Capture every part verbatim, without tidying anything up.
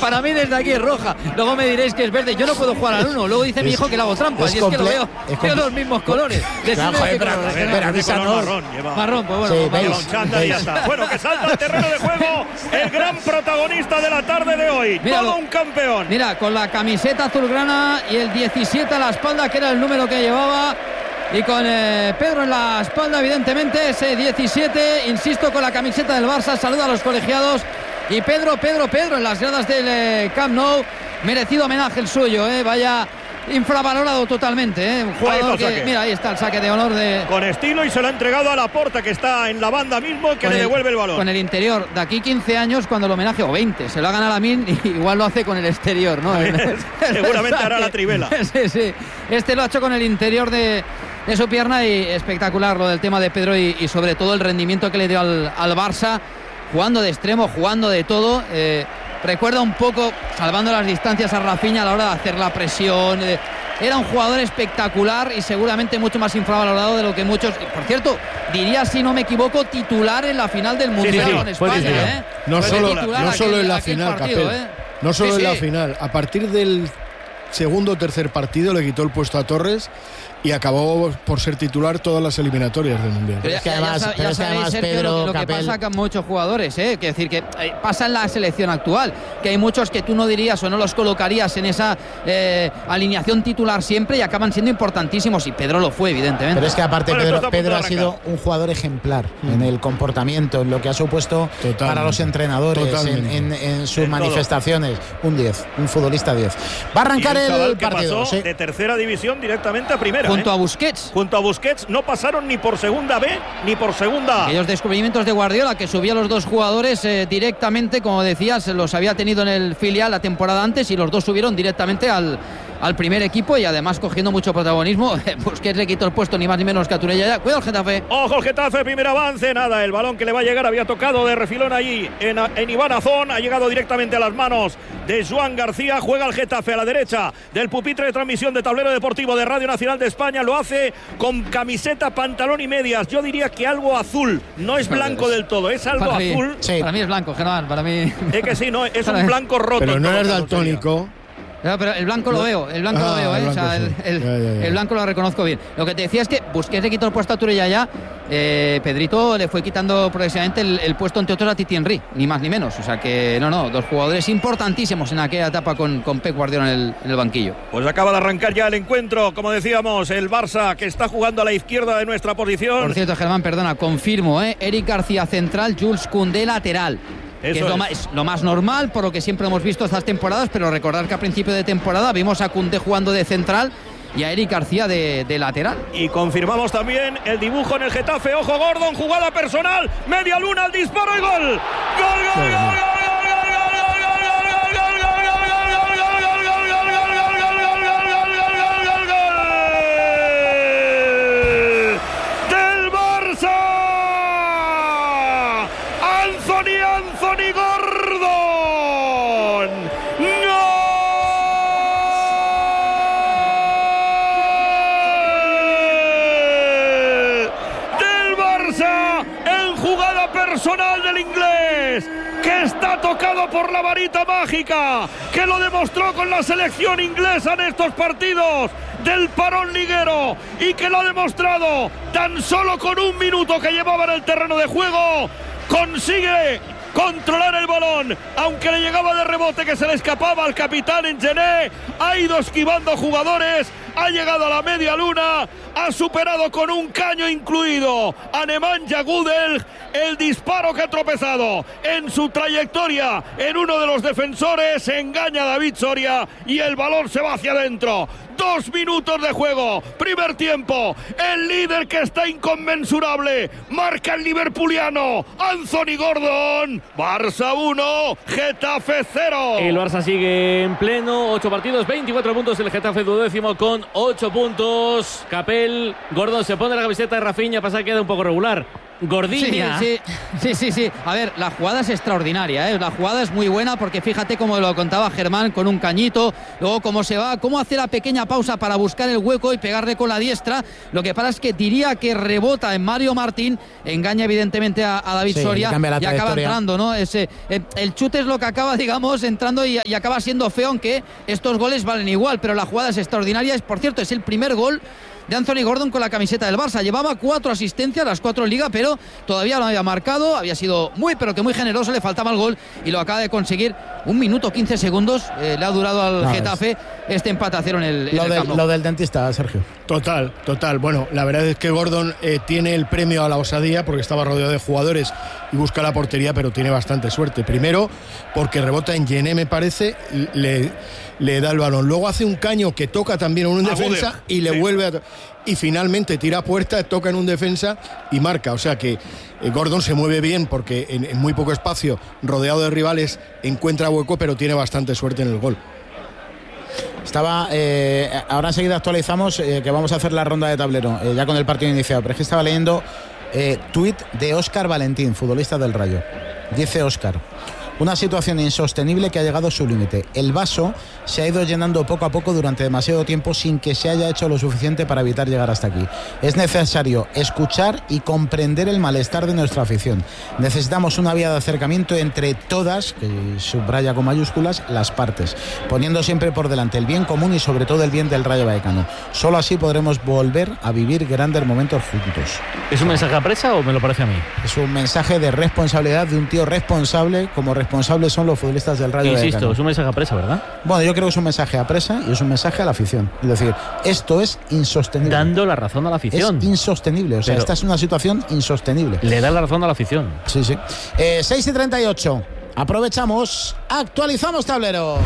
para mí desde aquí es roja. Luego me diréis que es verde. Yo no puedo jugar al uno. Luego dice es, mi hijo que le hago trampas. Y es que lo veo, veo los mismos colores. Claro, joder, pero, colores pero, pero, pero no. marrón, lleva. Marrón, pues bueno. Sí, pues veis, chándal y ya está. Bueno, que salta al terreno de juego el gran protagonista de la tarde de hoy. Míralo. Todo un campeón. Mira, con la camiseta azulgrana y el diecisiete a la espalda, que era el número que llevaba. Y con eh, Pedro en la espalda, evidentemente, ese diecisiete, insisto, con la camiseta del Barça, saluda a los colegiados. Y Pedro, Pedro, Pedro en las gradas del eh, Camp Nou, merecido homenaje el suyo, eh, vaya infravalorado totalmente, eh, un jugador que, mira, ahí está el saque de honor de... Con estilo y se lo ha entregado a Laporta, que está en la banda mismo, que le el, devuelve el balón. Con el interior, de aquí quince años, cuando el homenaje, o veinte, se lo ha ganado a Min, igual lo hace con el exterior, ¿no? Seguramente hará la trivela. Sí, sí, este lo ha hecho con el interior de... de su pierna y espectacular lo del tema de Pedro y, y sobre todo el rendimiento que le dio al, al Barça, jugando de extremo, jugando de todo. Eh, recuerda un poco, salvando las distancias, a Rafinha a la hora de hacer la presión. Eh, era un jugador espectacular y seguramente mucho más infravalorado de lo que muchos... Por cierto, diría, si no me equivoco, titular en la final del Mundial, sí, sí, con España. ¿eh? No solo, no solo en la final, partido, Capel, ¿eh? No solo sí, en sí. la final. A partir del segundo o tercer partido le quitó el puesto a Torres y acabó por ser titular todas las eliminatorias del Mundial. Pero es que además, ya, ya, ya sabéis, además, Sergio, Pedro, lo, lo que pasa con muchos jugadores, ¿eh? Que decir que eh, pasa en la selección actual, que hay muchos que tú no dirías o no los colocarías en esa eh, alineación titular siempre y acaban siendo importantísimos, y Pedro lo fue, evidentemente. Pero es que aparte bueno, Pedro, Pedro ha sido un jugador ejemplar mm. en el comportamiento, en lo que ha supuesto Totalmente. para los entrenadores, en, en, en sus en manifestaciones. Todo. Un diez, un futbolista diez. Va a arrancar el partido. Pasó ¿sí? de tercera división directamente a primera. Junto ¿eh? a Busquets. Junto a Busquets no pasaron ni por segunda B ni por segunda A. Aquellos descubrimientos de Guardiola, que subía a los dos jugadores eh, directamente, como decías, los había tenido en el filial la temporada antes y los dos subieron directamente al, al primer equipo y además cogiendo mucho protagonismo. Busquets le quitó el puesto ni más ni menos que a Turella. Cuidado el Getafe. Ojo el Getafe, primer avance, nada, el balón que le va a llegar había tocado de refilón allí en, en Iván Azón, ha llegado directamente a las manos de Joan García. Juega el Getafe a la derecha del pupitre de transmisión de Tablero Deportivo de Radio Nacional de España. Lo hace con camiseta, pantalón y medias. Yo diría que algo azul, no es blanco del todo, es algo para azul. Mí, sí. Para mí es blanco, Germán, para mí. Es que sí, no, es un blanco roto. Pero no es daltónico. No, pero el blanco lo veo, el blanco ah, lo veo, ¿eh? El, blanco, o sea, el, sí. el, ya, ya, ya. el blanco lo reconozco bien. Lo que te decía es que Busquets le quitó el puesto a Turella ya. Eh, Pedrito le fue quitando progresivamente el, el puesto, entre otros, a Titi Henry, ni más ni menos. O sea que, no, no, dos jugadores importantísimos en aquella etapa con, con Pep Guardiola en el, en el banquillo. Pues acaba de arrancar ya el encuentro, como decíamos, el Barça, que está jugando a la izquierda de nuestra posición. Por cierto, Germán, perdona, confirmo, ¿eh? Eric García central, Jules Koundé lateral. Que es, es. Lo, más, es lo más normal, por lo que siempre hemos visto estas temporadas, pero recordar que a principio de temporada vimos a Koundé jugando de central y a Eric García de, de lateral. Y confirmamos también el dibujo en el Getafe. Ojo Gordon, jugada personal, media luna, el disparo y gol. Gol, gol, gol, gol, gol. Anthony Gordon, ¡gol! Del Barça en jugada personal del inglés, que está tocado por la varita mágica, que lo demostró con la selección inglesa en estos partidos del parón liguero y que lo ha demostrado tan solo con un minuto que llevaba en el terreno de juego. Consigue controlar el balón, aunque le llegaba de rebote que se le escapaba al capitán Engené. Ha ido esquivando jugadores, ha llegado a la media luna, ha superado con un caño incluido a Nemanja Gudel. El disparo que ha tropezado en su trayectoria en uno de los defensores, engaña a David Soria y el balón se va hacia adentro. Dos minutos de juego, primer tiempo, el líder que está inconmensurable, marca el liverpuliano Anthony Gordon. Barça uno, Getafe cero. El Barça sigue en pleno, ocho partidos, veinticuatro puntos, el Getafe duodécimo con ocho puntos. Capel, Gordon se pone la camiseta de Rafinha, pasa que queda un poco regular. Gordiña. Sí, sí, sí, sí, sí. A ver, la jugada es extraordinaria, ¿eh? La jugada es muy buena porque fíjate cómo lo contaba Germán con un cañito, luego cómo se va, cómo hace la pequeña pausa para buscar el hueco y pegarle con la diestra. Lo que pasa es que diría que rebota en Mario Martín, engaña evidentemente a, a David sí, Soria y acaba entrando, ¿no? Ese, eh, el chute es lo que acaba, digamos, entrando y, y acaba siendo feo, aunque estos goles valen igual, pero la jugada es extraordinaria. Es, por cierto, es el primer gol de Anthony Gordon con la camiseta del Barça. Llevaba cuatro asistencias, las cuatro en Liga, pero todavía no había marcado. Había sido muy, pero que muy generoso. Le faltaba el gol y lo acaba de conseguir. Un minuto quince segundos eh, le ha durado al no, Getafe es... este empate a cero en el, en lo, el del, Camp Nou. Lo del dentista, Sergio. Total, total. Bueno, la verdad es que Gordon eh, tiene el premio a la osadía porque estaba rodeado de jugadores y busca la portería, pero tiene bastante suerte. Primero, porque rebota en Gené, me parece, le, le da el balón. Luego hace un caño que toca también en un defensa y le sí. vuelve a... y finalmente tira a puerta, toca en un defensa y marca. O sea que eh, Gordon se mueve bien porque en, en muy poco espacio, rodeado de rivales, encuentra hueco, pero tiene bastante suerte en el gol. Estaba, eh, ahora enseguida actualizamos eh, que vamos a hacer la ronda de tablero, eh, ya con el partido iniciado, pero es que estaba leyendo eh, tuit de Óscar Valentín, futbolista del Rayo. Dice Óscar: una situación insostenible que ha llegado a su límite. El vaso se ha ido llenando poco a poco durante demasiado tiempo sin que se haya hecho lo suficiente para evitar llegar hasta aquí. Es necesario escuchar y comprender el malestar de nuestra afición. Necesitamos una vía de acercamiento entre todas, que subraya con mayúsculas, las partes, poniendo siempre por delante el bien común y sobre todo el bien del Rayo Vallecano. Solo así podremos volver a vivir grandes momentos juntos. ¿Es un mensaje a presa o me lo parece a mí? Es un mensaje de responsabilidad de un tío responsable, como responsables son los futbolistas del Rayo Vallecano. Insisto, es un mensaje a presa, ¿verdad? Bueno, yo creo que es un mensaje a presa y es un mensaje a la afición. Es decir, esto es insostenible. Dando la razón a la afición. Es insostenible, o sea, Pero esta es una situación insostenible. Le da la razón a la afición. Sí, sí. Eh, seis y treinta y ocho. Aprovechamos, actualizamos tablero.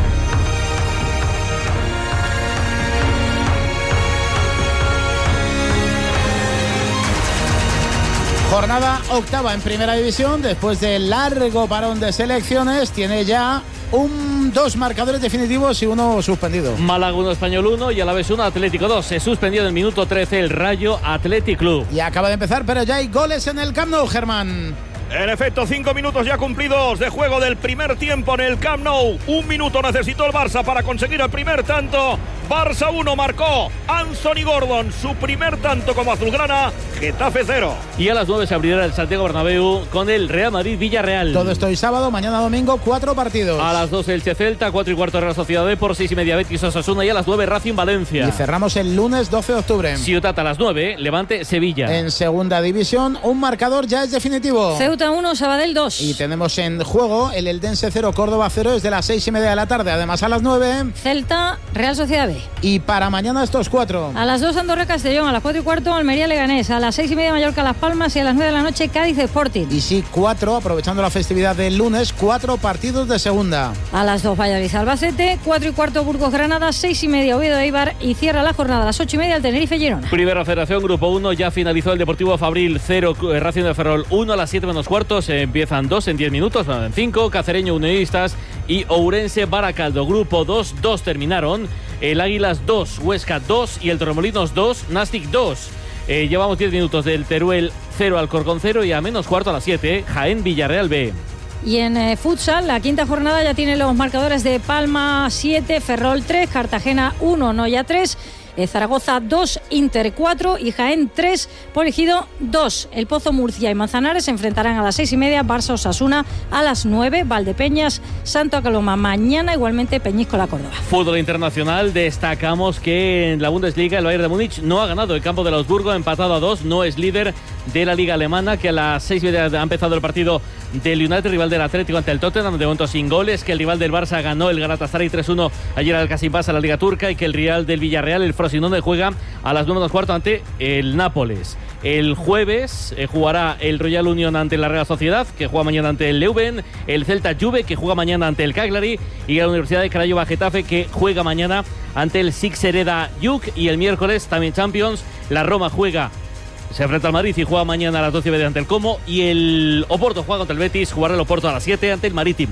Jornada octava en Primera División, después de largo parón de selecciones, tiene ya un, dos marcadores definitivos y uno suspendido. Málaga uno, Español uno y Alavés uno, Atlético dos. Se suspendió en el minuto trece el Rayo Athletic Club. Y acaba de empezar, pero ya hay goles en el Camp Nou, Germán. En efecto, cinco minutos ya cumplidos de juego del primer tiempo en el Camp Nou. Un minuto necesitó el Barça para conseguir el primer tanto. Barça uno, marcó Anthony Gordon su primer tanto como azulgrana. Getafe cero. Y a las nueve se abrirá el Santiago Bernabéu con el Real Madrid-Villarreal. Todo esto hoy sábado, mañana domingo, cuatro partidos. A las doce Elche Celta, cuatro y cuarto Real Sociedad B, por seis y media Betis Osasuna y a las nueve Racing Valencia. Y cerramos el lunes doce de octubre. Ciutat a las nueve, Levante Sevilla. En segunda división, un marcador ya es definitivo. Ceuta uno, Sabadell dos. Y tenemos en juego el Eldense cero, Córdoba cero, desde las seis y media de la tarde. Además, a las nueve Celta, Real Sociedad B. Y para mañana estos cuatro. A las dos Andorra Castellón, a las cuatro y cuarto Almería Leganés, a las seis y media Mallorca Las Palmas y a las nueve de la noche Cádiz Sporting. Y sí, cuatro, aprovechando la festividad del lunes, cuatro partidos de segunda. A las dos Valladolid Albacete, cuatro y cuarto Burgos Granada, seis y media Oviedo Eibar y cierra la jornada a las ocho y media el Tenerife Girona. Primera Federación, Grupo uno, ya finalizó el Deportivo Fabril cero, Racing de Ferrol uno, a las siete menos cuartos, eh, empiezan dos en diez minutos, bueno, en cinco, Cacereño Unionistas y Ourense Baracaldo. Grupo dos, dos terminaron, el Águilas dos, Huesca dos y el Torremolinos dos, Nastic dos. Eh, llevamos diez minutos del Teruel cero, Alcorcón cero y a menos cuarto a las siete, Jaén Villarreal B. Y en eh, futsal, la quinta jornada ya tiene los marcadores de Palma siete, Ferrol tres, Cartagena uno, Noya tres, eh, Zaragoza dos, Inter cuatro y Jaén tres, Polegido dos. El Pozo, Murcia y Manzanares se enfrentarán a las seis y media, Barça Osasuna a las nueve, Valdepeñas, Santo Coloma mañana, igualmente Peñíscola Córdoba. Fútbol internacional, destacamos que en la Bundesliga el Bayern de Múnich no ha ganado el campo del Augsburgo, empatado a dos, no es líder de la Liga Alemana, que a las seis y media ha empezado el partido del United, rival del Atlético ante el Tottenham, de momento sin goles, que el rival del Barça ganó el Galatasaray tres uno ayer al Kasimpasa a la Liga Turca y que el rival del Villarreal, el Frosinone, juega a las nueve menos cuarto ante el Nápoles. El jueves eh, jugará el Royal Union ante la Real Sociedad, que juega mañana ante el Leuven, el Celta Juve, que juega mañana ante el Cagliari, y la Universidad de Craiova Getafe, que juega mañana ante el Sixereda Juk, y el miércoles también Champions, la Roma juega se enfrenta al Madrid y juega mañana a las doce y media ante el Como, y el Oporto juega contra el Betis, jugará el Oporto a las siete ante el Marítimo.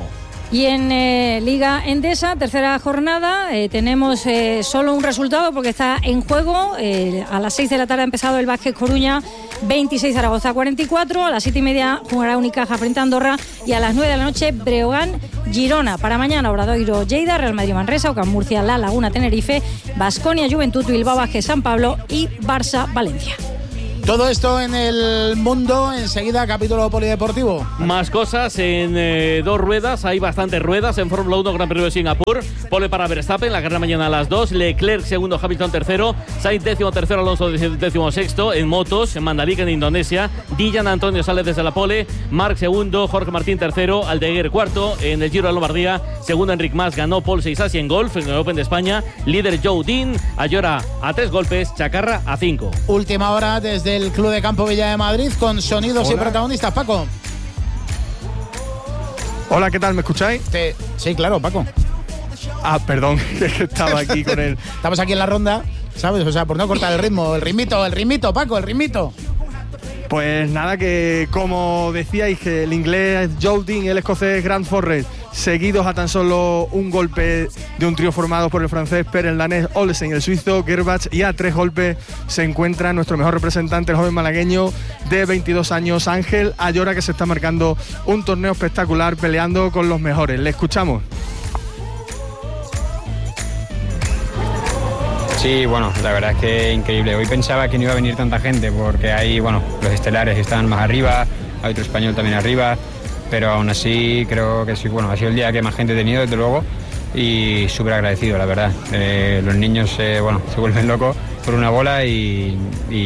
Y en eh, Liga Endesa, tercera jornada, eh, tenemos eh, solo un resultado porque está en juego. Eh, a las seis de la tarde ha empezado el Vázquez Coruña, veintiséis Zaragoza cuarenta y cuatro. A las siete y media jugará Unicaja frente a Andorra. Y a las nueve de la noche, Breogán Girona. Para mañana, Obradoiro Lleida, Real Madrid Manresa, Ocam Murcia, La Laguna Tenerife, Baskonia Juventud, Bilbao Vázquez San Pablo y Barça Valencia. Todo esto en el mundo, enseguida capítulo polideportivo. Más cosas en eh, dos ruedas, hay bastantes ruedas en Fórmula uno, Gran Premio de Singapur. Pole para Verstappen, la carrera mañana a las dos. Leclerc segundo, Hamilton tercero. Sainz décimo tercero, Alonso décimo sexto. En motos, en Mandalika, en Indonesia, Dylan Antonio sale desde la pole. Marc segundo, Jorge Martín tercero. Aldeguer cuarto. En el Giro de Lombardía, segundo Enric Mas, ganó Paul Seisasi en golf, en el Open de España. Líder Joe Dean, Ayora a tres golpes, Chacarra a cinco. Última hora desde el Club de Campo Villa de Madrid con sonidos Hola. y protagonistas. Paco. Hola, ¿qué tal? ¿Me escucháis? Sí, sí, claro, Paco. Ah, perdón, que estaba aquí con él. Estamos aquí en la ronda, ¿sabes? O sea, por no cortar el ritmo, el ritmito, el ritmito, Paco, el ritmito. Pues nada, que como decíais, que el inglés Joe Dean y el escocés Grant Forrest, seguidos a tan solo un golpe de un trío formado por el francés Per, el danés Olsen y el suizo Gerbach, y a tres golpes se encuentra nuestro mejor representante, el joven malagueño de veintidós años, Ángel Ayora, que se está marcando un torneo espectacular peleando con los mejores. Le escuchamos. Sí, bueno, la verdad es que increíble. Hoy pensaba que no iba a venir tanta gente porque hay, bueno, los estelares están más arriba, hay otro español también arriba, pero aún así creo que sí, bueno, ha sido el día que más gente he tenido, desde luego, y súper agradecido, la verdad. Eh, los niños, eh, bueno, se vuelven locos por una bola y,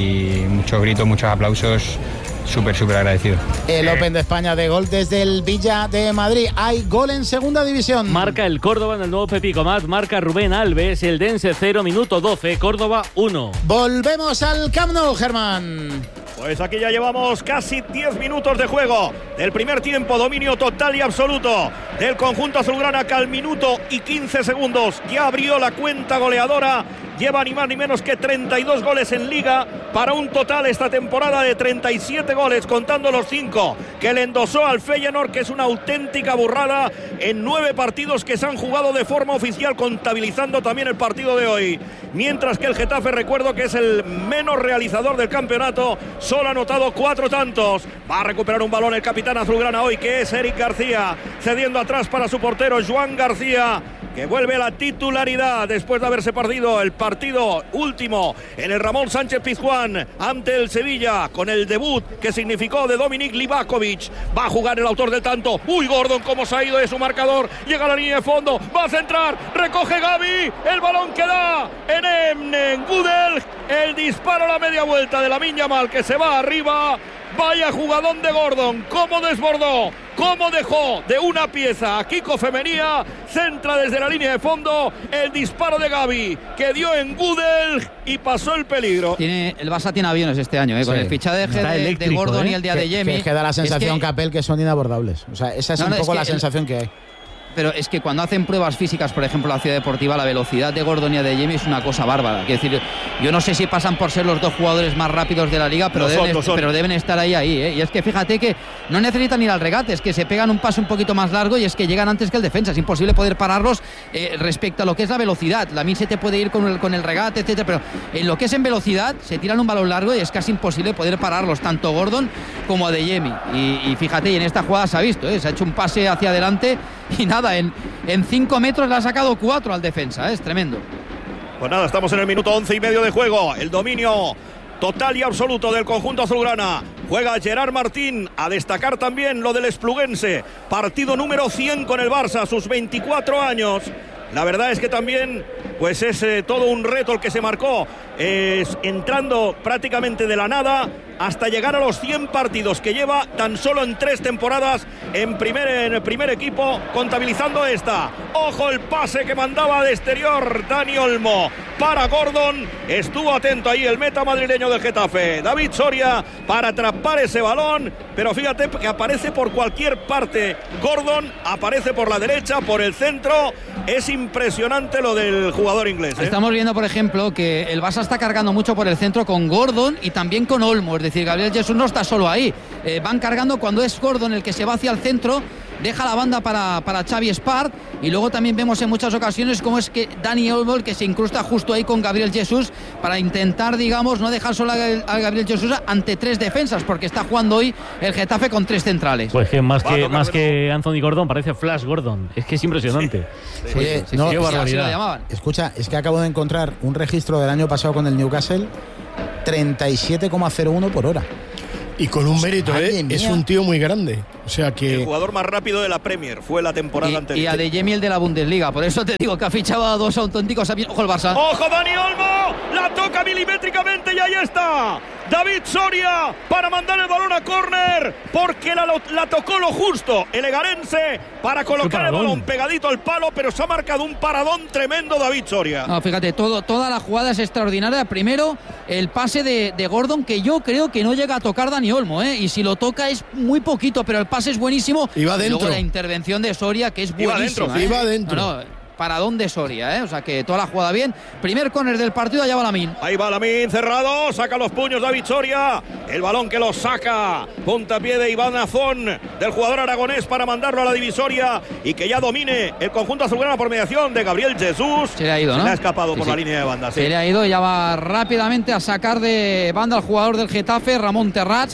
y muchos gritos, muchos aplausos. Súper, súper agradecido. El Open de España de golf desde el Villa de Madrid. Hay gol en segunda división. Marca el Córdoba en el nuevo Pepico Mat. Marca Rubén Alves. El Dense cero, minuto doce. Córdoba uno. Volvemos al Camp Nou, Germán. Pues aquí ya llevamos casi diez minutos de juego del primer tiempo, dominio total y absoluto del conjunto azulgrana, que al minuto y quince segundos ya abrió la cuenta goleadora. Lleva ni más ni menos que treinta y dos goles en Liga, para un total esta temporada de treinta y siete goles, contando los cinco que le endosó al Feyenoord, que es una auténtica burrada en nueve partidos que se han jugado de forma oficial, contabilizando también el partido de hoy. Mientras que el Getafe, recuerdo que es el menos realizador del campeonato, solo ha anotado cuatro tantos. Va a recuperar un balón el capitán azulgrana hoy, que es Eric García, cediendo atrás para su portero Joan García, que vuelve a la titularidad después de haberse perdido el partido último en el Ramón Sánchez Pizjuán ante el Sevilla, con el debut que significó de Dominik Livakovic. Va a jugar el autor del tanto. Uy, Gordon, cómo se ha ido de su marcador. Llega a la línea de fondo, va a centrar, recoge Gavi, el balón que da en Emnen Gudel. El disparo a la media vuelta de Lamine Yamal, que se va arriba. Vaya jugadón de Gordon, cómo desbordó, cómo dejó de una pieza a Kiko Femenía, centra desde la línea de fondo, el disparo de Gavi, que dio en Gudel y pasó el peligro. Tiene, el Barça tiene aviones este año, ¿eh? Con sí. el fichaje de, de Gordon, ¿eh? Y el día que, de Yemi. Que, que da la sensación, es que, Capel, que son inabordables. O sea, esa es no, un no, poco es la sensación el, que hay. Pero es que cuando hacen pruebas físicas, por ejemplo, la Ciudad Deportiva, la velocidad de Gordon y de Yemi es una cosa bárbara. Quiero decir, yo no sé si pasan por ser los dos jugadores más rápidos de la liga, pero, deben, son, son. pero deben estar ahí, ahí. ¿eh? Y es que fíjate que no necesitan ir al regate, es que se pegan un paso un poquito más largo y es que llegan antes que el defensa. Es imposible poder pararlos eh, respecto a lo que es la velocidad. La mil se te puede ir con el, con el regate, etcétera, pero en lo que es en velocidad, se tiran un balón largo y es casi imposible poder pararlos, tanto Gordon como a de Yemi. Y, y fíjate, y en esta jugada se ha visto, ¿eh? Se ha hecho un pase hacia adelante y nada, en, en cinco metros le ha sacado cuatro al defensa, ¿eh? Es tremendo. Pues nada, estamos en el minuto once y medio de juego. El dominio total y absoluto del conjunto azulgrana. Juega Gerard Martín, a destacar también lo del espluguense. Partido número cien con el Barça, a sus veinticuatro años. La verdad es que también pues es eh, todo un reto el que se marcó, eh, entrando prácticamente de la nada hasta llegar a los cien partidos que lleva tan solo en tres temporadas en, primer, en el primer equipo, contabilizando esta. Ojo el pase que mandaba de exterior Dani Olmo para Gordon. Estuvo atento ahí el meta madrileño del Getafe, David Soria, para atrapar ese balón, pero fíjate que aparece por cualquier parte. Gordon aparece por la derecha, por el centro. Es impresionante lo del jugador inglés, ¿eh? Estamos viendo, por ejemplo, que el Barça está cargando mucho por el centro con Gordon y también con Olmo. Es decir, Gabriel Jesús no está solo ahí. Eh, van cargando cuando es Gordon el que se va hacia el centro. deja la banda para, para Xavi Espart, y luego también vemos en muchas ocasiones cómo es que Dani Olmo, que se incrusta justo ahí con Gabriel Jesús para intentar, digamos, no dejar solo a Gabriel Jesús ante tres defensas, porque está jugando hoy el Getafe con tres centrales. Pues que más que, más que Anthony Gordon, parece Flash Gordon. Es que es impresionante. Sí. Oye, sí, sí, no, qué sí, barbaridad. lo llamaban. Escucha, es que acabo de encontrar un registro del año pasado con el Newcastle, treinta y siete coma cero uno por hora. Y con un mérito, ¿eh? Es un tío muy grande. O sea que... El jugador más rápido de la Premier fue la temporada y, anterior. Y a De Jemi el de la Bundesliga. Por eso te digo que ha fichado a dos auténticos. Ojo el Barça. ¡Ojo Dani Olmo! La toca milimétricamente y ahí está. David Soria para mandar el balón a córner, porque la, la tocó lo justo el egarense para colocar el balón pegadito al palo, pero se ha marcado un paradón tremendo David Soria. No, fíjate, todo, toda la jugada es extraordinaria. Primero, el pase de, de Gordon, que yo creo que no llega a tocar Dani Olmo, ¿eh? Y si lo toca es muy poquito, pero el pase es buenísimo. Y va dentro. Y luego la intervención de Soria, que es Iba buenísima. dentro, ¿eh? Iba dentro. No, no, paradón de Soria, ¿eh? O sea que toda la jugada bien. Primer córner del partido, allá va Lamine. Ahí va Lamine, cerrado, saca los puños David Soria. El balón que lo saca, puntapié de Iván Azón, del jugador aragonés, para mandarlo a la divisoria y que ya domine el conjunto azulgrana por mediación de Gabriel Jesús. Se le ha ido, Se ¿no? le ha escapado sí, por sí. la línea de banda. Sí. Se le ha ido y ya va rápidamente a sacar de banda al jugador del Getafe, Ramón Terrats.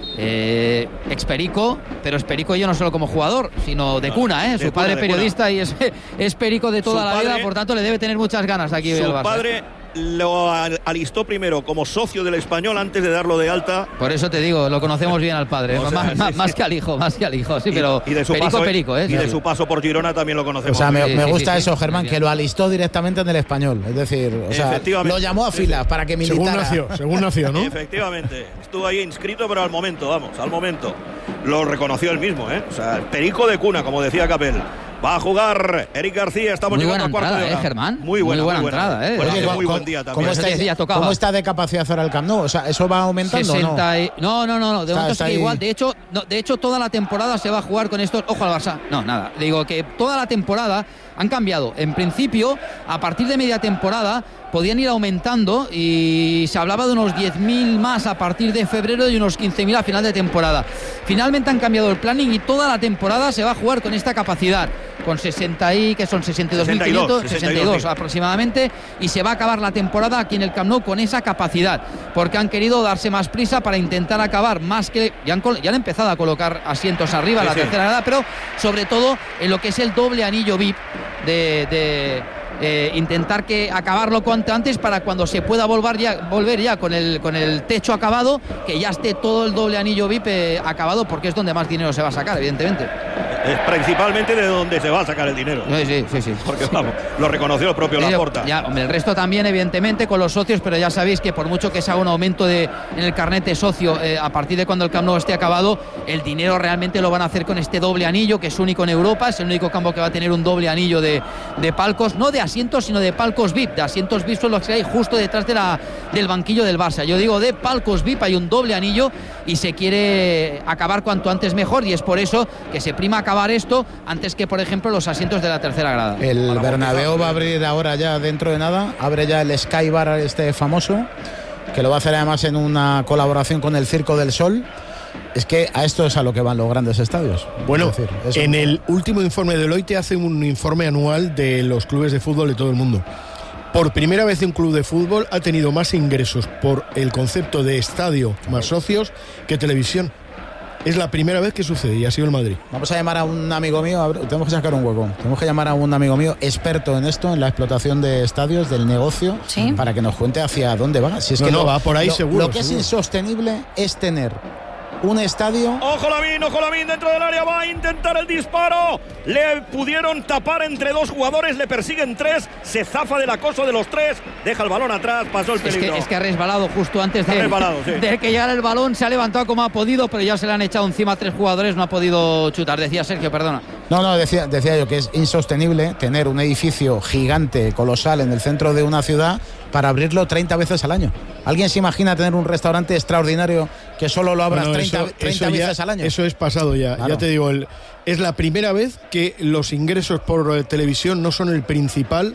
Eh, experico, pero experico yo no solo como jugador, sino de cuna, ¿eh? De Su padre cuna, de periodista cuna. y es, es perico de toda Su la padre, vida, por tanto le debe tener muchas ganas aquí. Su el Barça. padre lo alistó primero como socio del Español antes de darlo de alta. Por eso te digo, lo conocemos bien al padre, O sea, más, sí, más, sí. más que al hijo, más que al hijo, sí, Y- pero y de su perico, paso, perico, ¿eh? Y de Sí. su paso por Girona también lo O conocemos. sea, me, Sí, me sí, gusta sí, eso, sí. Germán, Muy que bien. lo alistó directamente en el Español. Es decir, o sea, Efectivamente. lo llamó a filas para que Según militara. nació, según nació, ¿no? Efectivamente, estuvo ahí inscrito, pero al momento, vamos, al momento. Lo reconoció él mismo, ¿eh? O sea, perico de cuna, como decía Capel. Va a jugar Eric García, estamos Muy llegando buena al cuarto entrada, de hora. ¿eh, Germán? Muy buena, Muy buena muy entrada, ¿eh? Bueno, Oye, hace ¿cómo- muy buen día ¿cómo, también. está, Eso te decía, tocaba. ¿Cómo está de capacidad ahora el Camp Nou? O sea, ¿eso va aumentando sesenta o no? y... no, no, no, no, de Está- momento está sigue ahí. igual. De hecho, no, de hecho, toda la temporada se va a jugar con estos. Ojo al Barça. No, nada. Digo que toda la temporada han cambiado. En principio, a partir de media temporada, podían ir aumentando y se hablaba de unos diez mil más a partir de febrero y unos quince mil a final de temporada. Finalmente han cambiado el planning y toda la temporada se va a jugar con esta capacidad, con sesenta y que son sesenta y dos mil quinientos, sesenta y dos aproximadamente, y se va a acabar la temporada aquí en el Camp Nou con esa capacidad, porque han querido darse más prisa para intentar acabar más que ya han, ya han empezado a colocar asientos arriba, Sí, la sí. tercera grada, pero sobre todo en lo que es el doble anillo V I P de, de eh, intentar que acabarlo cuanto antes para cuando se pueda volver ya, volver ya con el, con el techo acabado, que ya esté todo el doble anillo V I P eh, acabado, porque es donde más dinero se va a sacar, evidentemente. Es principalmente de donde se va a sacar el dinero. Sí, sí, sí, sí. Porque vamos, lo reconoció el propio Pero, Laporta. ya, hombre, el resto también, evidentemente, con los socios, pero ya sabéis que por mucho que se haga un aumento de, en el carnet de socio, eh, a partir de cuando el Camp Nou esté acabado, el dinero realmente lo van a hacer con este doble anillo, que es único en Europa, es el único campo que va a tener un doble anillo de, de palcos, no de asientos, sino de palcos V I P. De asientos V I P son los que hay justo detrás de la, del banquillo del Barça. Yo digo de palcos V I P, hay un doble anillo y se quiere acabar cuanto antes mejor, y es por eso que se prima acabar esto antes que, por ejemplo, los asientos de la tercera grada. El Bernabéu va a abrir ahora ya dentro de nada, abre ya el Sky Bar este famoso, que lo va a hacer además en una colaboración con el Circo del Sol. Es que a esto es a lo que van los grandes estadios. Bueno, Es decir, es en un- el último informe de Deloitte hace un informe anual de los clubes de fútbol de todo el mundo. Por primera vez un club de fútbol ha tenido más ingresos por el concepto de estadio más socios que televisión. Es la primera vez que sucede y ha sido el Madrid. Vamos a llamar a un amigo mío, a ver, tenemos que sacar un hueco. Tenemos que llamar a un amigo mío experto en esto, en la explotación de estadios, del negocio, Sí. para que nos cuente hacia dónde va. Si es No, que no, lo- va por ahí lo- seguro, Lo que es seguro. insostenible es tener un estadio. Ojo Lavín, ojo Lavín, dentro del área va a intentar el disparo. Le pudieron tapar entre dos jugadores, le persiguen tres, se zafa del acoso de los tres, deja el balón atrás, pasó el Es peligro. que, es que ha resbalado justo antes Ha de, resbalado, sí. de que llegara el balón, se ha levantado como ha podido, pero ya se le han echado encima a tres jugadores, no ha podido chutar. Decía Sergio, perdona. No, no, decía, decía yo que es insostenible tener un edificio gigante, colosal, en el centro de una ciudad para abrirlo treinta veces al año. ¿Alguien se imagina tener un restaurante extraordinario que solo lo abras Bueno, treinta, eso- treinta eso ya- veces al año? Eso es pasado ya. Claro. Ya te digo, el- es la primera vez que los ingresos por eh, televisión no son el principal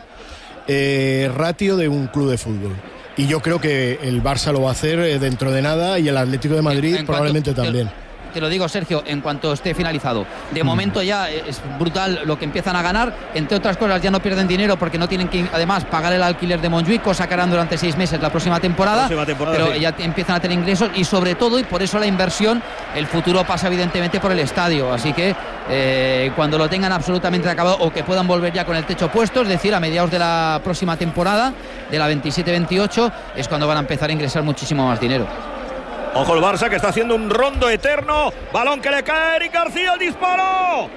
eh, ratio de un club de fútbol. Y yo creo que el Barça lo va a hacer eh, dentro de nada y el Atlético de Madrid En- en probablemente cuanto- también. te lo digo, Sergio, en cuanto esté finalizado. De mm. momento ya es brutal lo que empiezan a ganar. Entre otras cosas, ya no pierden dinero porque no tienen que, además, pagar el alquiler de Montjuic, cosa que harán durante seis meses la próxima temporada. La próxima temporada pero sí. ya empiezan a tener ingresos y, sobre todo, y por eso la inversión, el futuro pasa evidentemente por el estadio. Así que eh, cuando lo tengan absolutamente acabado o que puedan volver ya con el techo puesto, es decir, a mediados de la próxima temporada, de la veintisiete veintiocho, es cuando van a empezar a ingresar muchísimo más dinero. Ojo el Barça, que está haciendo un rondo eterno. Balón que le cae a Eric García, el disparo.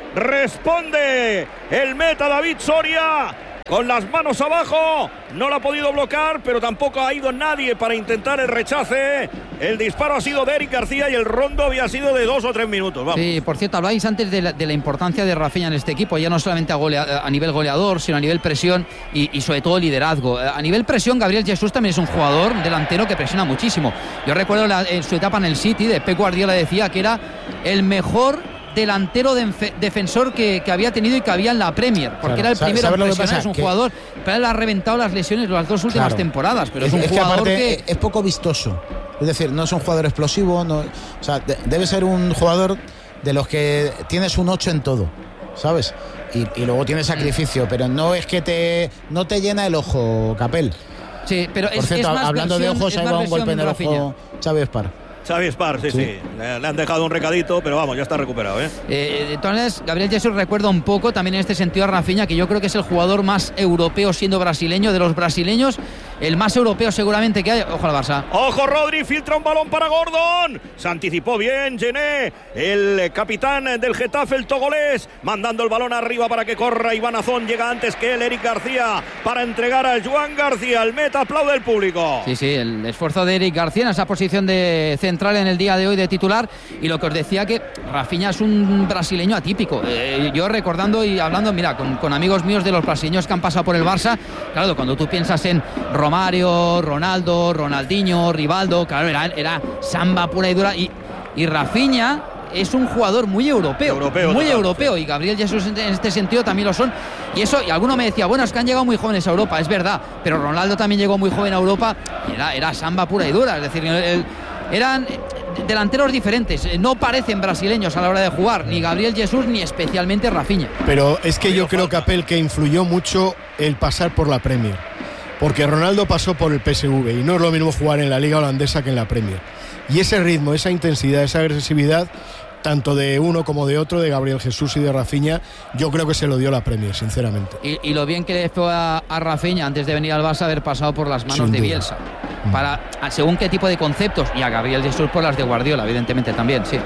Responde el meta David Soria con las manos abajo. No lo ha podido bloquear, pero tampoco ha ido nadie para intentar el rechace. El disparo ha sido de Eric García y el rondo había sido de dos o tres minutos. Vamos. Sí, por cierto, habláis antes de la, de la importancia de Rafinha en este equipo, ya no solamente a, golea, a nivel goleador, sino a nivel presión y, y sobre todo liderazgo. A nivel presión, Gabriel Jesús también es un jugador delantero que presiona muchísimo. Yo recuerdo la, en su etapa en el City, de Pep Guardiola decía que era el mejor delantero de defensor que, que había tenido y que había en la Premier, porque claro, era el primero en presionar. Es un que... jugador, pero él ha reventado las lesiones las dos últimas claro. temporadas, pero es, es un es jugador que, que... es poco vistoso. Es decir, no es un jugador explosivo, no, o sea, de, debe ser un jugador de los que tienes un ocho en todo, ¿sabes? Y, y luego tiene sacrificio, pero no es que te no te llena el ojo, Capel. Sí, pero Por es, cierto, es más hablando versión, de ojos, ahí va un golpe en el ojo Xavi Espar. Xavi Espar, sí, sí, sí. Le, le han dejado un recadito, pero vamos, ya está recuperado, ¿eh? eh entonces, Gabriel Jesús recuerda un poco también en este sentido a Rafinha, que yo creo que es el jugador más europeo siendo brasileño, de los brasileños, el más europeo seguramente que hay. Ojo al Barça. Ojo, Rodri, filtra un balón para Gordon. Se anticipó bien Gené, el capitán del Getafe, el togolés, mandando el balón arriba para que corra Iván Azón. Llega antes que él, Eric García, para entregar a Joan García. El meta, aplaude el público. Sí, sí, el esfuerzo de Eric García en esa posición de central en el día de hoy de titular. Y lo que os decía, que Rafinha es un brasileño atípico. Eh, yo recordando y hablando, mira, con, con amigos míos de los brasileños que han pasado por el Barça, claro, cuando tú piensas en Romario, Ronaldo, Ronaldinho, Rivaldo, claro, era, era samba pura y dura. Y, y Rafinha es un jugador muy europeo, europeo muy total, europeo, sí. Y Gabriel Jesús en este sentido también lo son. Y eso, y alguno me decía, bueno, es que han llegado muy jóvenes a Europa, es verdad, pero Ronaldo también llegó muy joven a Europa y era, era samba pura y dura, es decir, el, eran delanteros diferentes, no parecen brasileños a la hora de jugar, ni Gabriel Jesús ni especialmente Rafinha. Pero es que yo creo, Capel, que influyó mucho el pasar por la Premier, porque Ronaldo pasó por el P S V y no es lo mismo jugar en la liga holandesa que en la Premier. Y ese ritmo, esa intensidad, esa agresividad, tanto de uno como de otro, de Gabriel Jesús y de Rafinha, yo creo que se lo dio la Premier, sinceramente. Y, y lo bien que le fue a, a Rafinha antes de venir al Barça haber pasado por las manos Sin de duda. Bielsa, para según qué tipo de conceptos, y a Gabriel Jesús por las de Guardiola, evidentemente también, sí.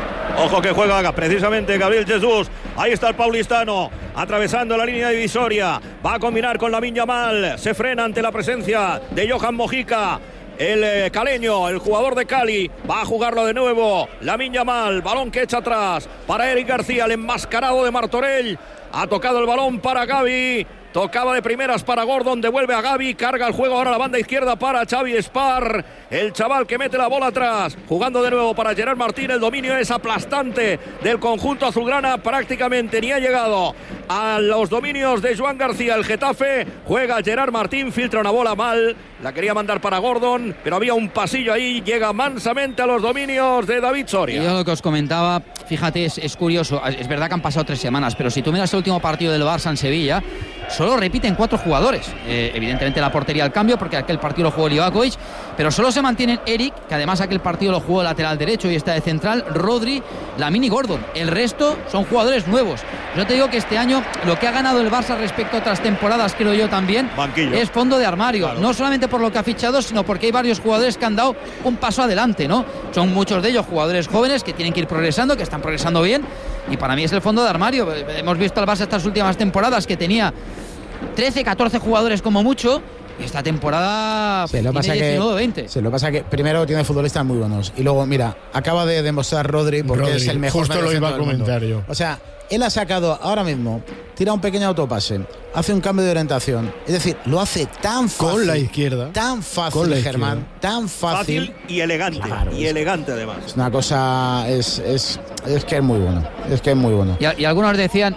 Ojo que juega precisamente Gabriel Jesús. Ahí está el paulistano, atravesando la línea divisoria. Va a combinar con Lamine Yamal. Se frena ante la presencia de Johan Mojica. El eh, caleño, el jugador de Cali, va a jugarlo de nuevo. Lamine Yamal, balón que echa atrás para Eric García, el enmascarado de Martorell. Ha tocado el balón para Gavi. Tocaba de primeras para Gordon, devuelve a Gavi, carga el juego ahora a la banda izquierda para Xavi Espar, el chaval que mete la bola atrás, jugando de nuevo para Gerard Martín. El dominio es aplastante del conjunto azulgrana, prácticamente ni ha llegado a los dominios de Joan García. El Getafe, juega Gerard Martín, filtra una bola mal, la quería mandar para Gordon, pero había un pasillo ahí, llega mansamente a los dominios de David Soria. Y yo lo que os comentaba, fíjate, es, es curioso, es verdad que han pasado tres semanas, pero si tú miras el último partido del Barça en Sevilla, solo repiten cuatro jugadores. Eh, evidentemente la portería al cambio, porque aquel partido lo jugó Livakovic, pero solo se mantienen Eric, que además aquel partido lo jugó lateral derecho y está de central, Rodri, Lamine y Gordon. El resto son jugadores nuevos. Yo te digo que este año lo que ha ganado el Barça respecto a otras temporadas, creo yo también, Banquillo. Es fondo de armario. Claro. No solamente por lo que ha fichado, sino porque hay varios jugadores que han dado un paso adelante, ¿no? Son muchos de ellos jugadores jóvenes que tienen que ir progresando, que están progresando bien, y para mí es el fondo de armario. Hemos visto al Barça estas últimas temporadas que tenía trece, catorce jugadores como mucho, y esta temporada se lo pasa diecinueve, veinte. Se lo pasa que primero tiene futbolistas muy buenos y luego, mira, acaba de demostrar Rodri porque Rodri, es el mejor. Justo lo iba a comentar yo. O sea, él ha sacado ahora mismo, tira un pequeño autopase, hace un cambio de orientación, es decir, lo hace tan fácil, con la izquierda, tan fácil, Germán, tan fácil, fácil y elegante, claro, y es, elegante además. Es una cosa, es, es, es que es muy bueno, es que es muy bueno. Y, y algunos decían,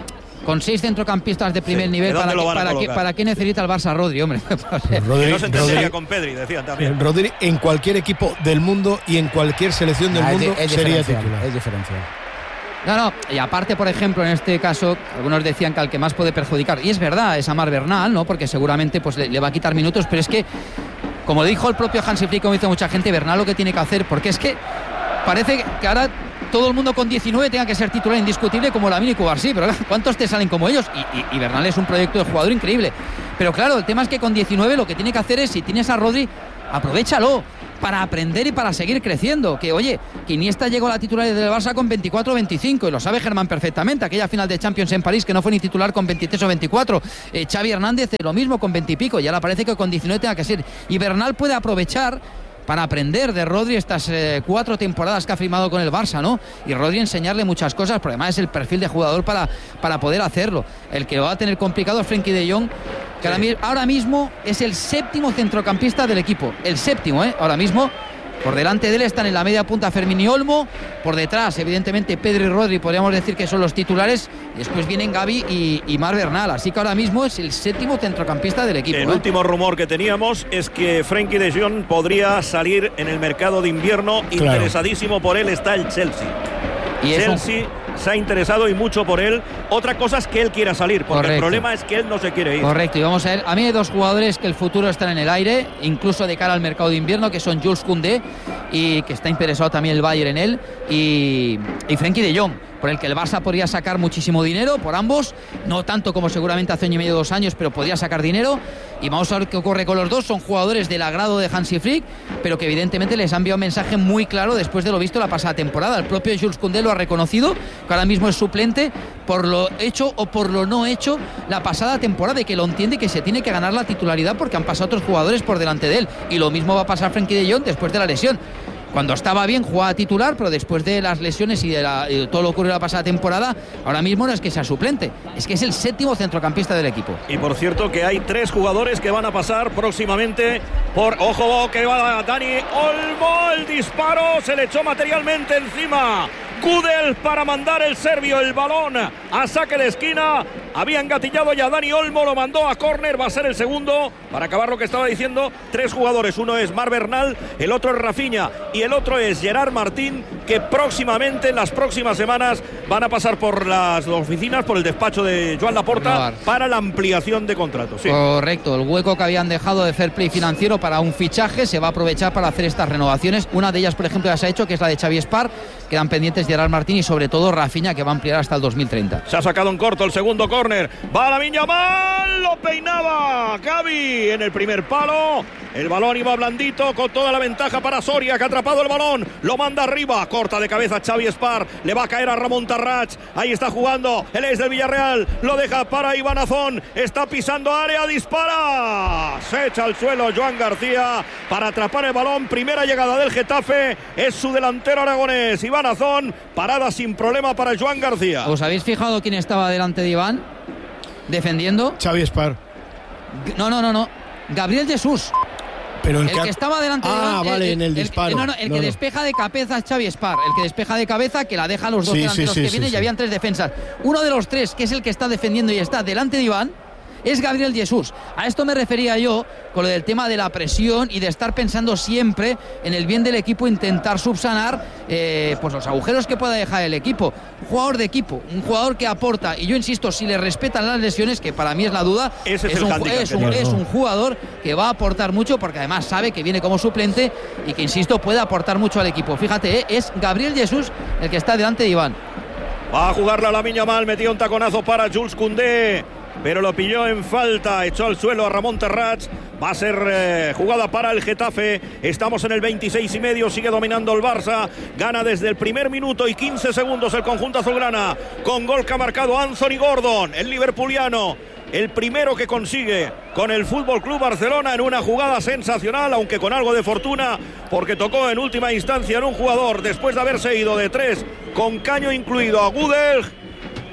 con seis centrocampistas de primer sí, nivel, ¿para, que, para, qué, ¿para qué necesita el Barça Rodri, hombre? Rodri, no se entendería con Pedri, decían también. Rodri en cualquier equipo del mundo y en cualquier selección del ah, mundo es, es sería titular. Es diferencial. No, no, y aparte, por ejemplo, en este caso, algunos decían que al que más puede perjudicar, y es verdad, es a Marc Bernal, ¿no? Porque seguramente pues le, le va a quitar minutos, pero es que, como dijo el propio Hansi Flick, como dice mucha gente, Bernal lo que tiene que hacer, porque es que parece que ahora todo el mundo con diecinueve tenga que ser titular indiscutible como Lamine y Cubarsí, pero ¿cuántos te salen como ellos? Y, y, y Bernal es un proyecto de jugador increíble. Pero claro, el tema es que con diecinueve lo que tiene que hacer es, si tienes a Rodri, aprovéchalo para aprender y para seguir creciendo. Que oye, que Iniesta llegó a la titularidad del Barça con veinticuatro o veinticinco, y lo sabe Germán perfectamente, aquella final de Champions en París que no fue ni titular con veintitrés o veinticuatro. eh, Xavi Hernández lo mismo con veinte y pico, y ahora parece que con diecinueve tenga que ser, y Bernal puede aprovechar para aprender de Rodri estas eh, cuatro temporadas que ha firmado con el Barça, ¿no? Y Rodri enseñarle muchas cosas, porque además es el perfil de jugador para, para poder hacerlo. El que lo va a tener complicado es Frenkie de Jong, que sí. ahora, ahora mismo es el séptimo centrocampista del equipo, el séptimo, ¿eh? Ahora mismo. Por delante de él están en la media punta Fermín y Olmo, por detrás evidentemente Pedri y Rodri, podríamos decir que son los titulares, y después vienen Gavi y, y Marc Bernal, así que ahora mismo es el séptimo centrocampista del equipo. El ¿eh? último rumor que teníamos es que Frenkie de Jong podría salir en el mercado de invierno, claro. Interesadísimo por él está el Chelsea. Y Chelsea eso... se ha interesado y mucho por él. Otra cosa es que él quiera salir, porque correcto. El problema es que él no se quiere ir. Correcto, y vamos a ver, a mí hay dos jugadores que el futuro están en el aire, incluso de cara al mercado de invierno, que son Jules Koundé, y que está interesado también el Bayern en él, y, y Frenkie de Jong, por el que el Barça podría sacar muchísimo dinero por ambos, no tanto como seguramente hace año y medio, dos años, pero podría sacar dinero, y vamos a ver qué ocurre con los dos. Son jugadores del agrado de Hansi Flick, pero que evidentemente les ha enviado un mensaje muy claro después de lo visto la pasada temporada. El propio Jules Koundé lo ha reconocido, que ahora mismo es suplente por lo hecho o por lo no hecho la pasada temporada, y que lo entiende y que se tiene que ganar la titularidad porque han pasado otros jugadores por delante de él, y lo mismo va a pasar Frenkie de Jong después de la lesión. Cuando estaba bien jugaba titular, pero después de las lesiones y de, la, y de todo lo ocurrido la pasada temporada, ahora mismo no es que sea suplente, es que es el séptimo centrocampista del equipo. Y por cierto que hay tres jugadores que van a pasar próximamente por... Ojo, que va Dani Olmo, el disparo, se le echó materialmente encima Gudel para mandar el serbio el balón a saque de esquina. Había engatillado ya Dani Olmo, lo mandó a córner, va a ser el segundo. Para acabar lo que estaba diciendo, tres jugadores, uno es Marc Bernal, el otro es Rafinha y el otro es Gerard Martín, que próximamente, en las próximas semanas, van a pasar por las oficinas, por el despacho de Joan Laporta para la ampliación de contratos. Sí. Correcto, el hueco que habían dejado de fair play financiero para un fichaje se va a aprovechar para hacer estas renovaciones. Una de ellas, por ejemplo, ya se ha hecho, que es la de Xavi Espar. Quedan pendientes Gerard Martín y sobre todo Rafinha, que va a ampliar hasta el dos mil treinta. Se ha sacado en corto el segundo córner, va a Lamine Yamal, lo peinaba Gavi en el primer palo. El balón iba blandito, con toda la ventaja para Soria, que ha atrapado el balón, lo manda arriba, corta de cabeza Xavi Espar, le va a caer a Ramón Tarrach, ahí está jugando el ex del Villarreal, lo deja para Iván Azón, está pisando área, dispara, se echa al suelo Joan García para atrapar el balón. Primera llegada del Getafe, es su delantero aragonés, Iván Azón, parada sin problema para Joan García. ¿Os habéis fijado quién estaba delante de Iván defendiendo? Xavi Espar. No, no, no, no, Gabriel Jesús. Pero el, el que, que estaba delante de Ah, Iván, vale, el, en el, el disparo. El, no, no, el no, que no. despeja de cabeza es Xavi Espar. El que despeja de cabeza, que la deja a los dos sí, delanteros sí, sí, que sí, vienen, sí, y habían tres defensas. Uno de los tres, que es el que está defendiendo y está delante de Iván, es Gabriel Jesús. A esto me refería yo con lo del tema de la presión y de estar pensando siempre en el bien del equipo, intentar subsanar eh, pues los agujeros que pueda dejar el equipo. Un jugador de equipo, un jugador que aporta, y yo insisto, si le respetan las lesiones, que para mí es la duda, Ese es, es, el un, es, un, es un jugador que va a aportar mucho, porque además sabe que viene como suplente y que, insisto, puede aportar mucho al equipo. Fíjate, eh, es Gabriel Jesús el que está delante de Iván. Va a jugarla Lamine Yamal, metió un taconazo para Jules Koundé, pero lo pilló en falta, echó al suelo a Ramón Tarrach. Va a ser eh, jugada para el Getafe. Estamos en el veintiséis y medio, sigue dominando el Barça. Gana desde el primer minuto y quince segundos el conjunto azulgrana, con gol que ha marcado Anthony Gordon, el liverpuliano. El primero que consigue con el F C Barcelona en una jugada sensacional, aunque con algo de fortuna, porque tocó en última instancia en un jugador después de haberse ido de tres, con caño incluido, a Gudel.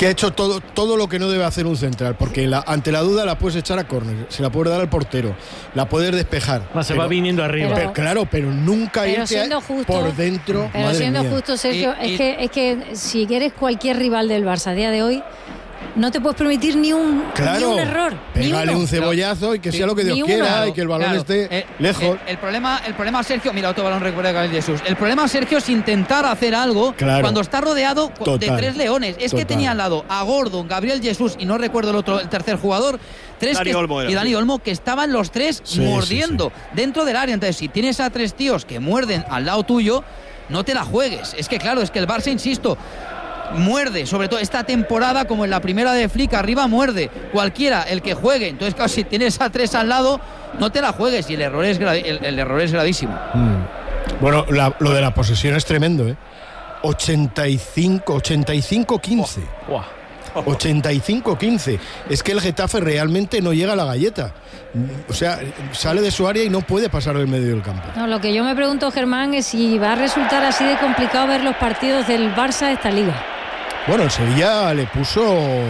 que ha hecho todo, todo lo que no debe hacer un central, porque la, ante la duda la puedes echar a córner, se la puedes dar al portero, la puedes despejar. No, se pero, va viniendo arriba. Pero, pero, claro, pero nunca pero irte justo, por dentro. Pero siendo mía. justo, Sergio, y, y, es, que, es que si eres cualquier rival del Barça a día de hoy, no te puedes permitir ni un, claro, ni un error. Pégale un cebollazo y que sea lo que Dios quiera claro, y que el balón claro, esté eh, lejos. El, el, problema, el problema, Sergio, mira, otro balón recupera Gabriel Jesús. El problema, Sergio, es intentar hacer algo claro. cuando está rodeado Total. de tres leones. Es Total. que tenía al lado a Gordon, Gabriel Jesús y no recuerdo el otro, el tercer jugador, tres Dani que, Olmo y Dani Olmo, que estaban los tres sí, mordiendo sí, sí. dentro del área. Entonces, si tienes a tres tíos que muerden al lado tuyo, no te la juegues. Es que claro, es que el Barça, insisto, muerde, sobre todo esta temporada, como en la primera de Flick, arriba muerde cualquiera, el que juegue. Entonces, claro, si tienes a tres al lado, no te la juegues y el error es, gravi- el, el error es gravísimo. Mm. Bueno, la, lo de la posesión es tremendo, ¿eh? ochenta y cinco quince. Oh. Oh. ochenta y cinco quince. Es que el Getafe realmente no llega a la galleta. O sea, sale de su área y no puede pasar del medio del campo. No, lo que yo me pregunto, Germán, es si va a resultar así de complicado ver los partidos del Barça de esta liga. Bueno, el Sevilla le puso...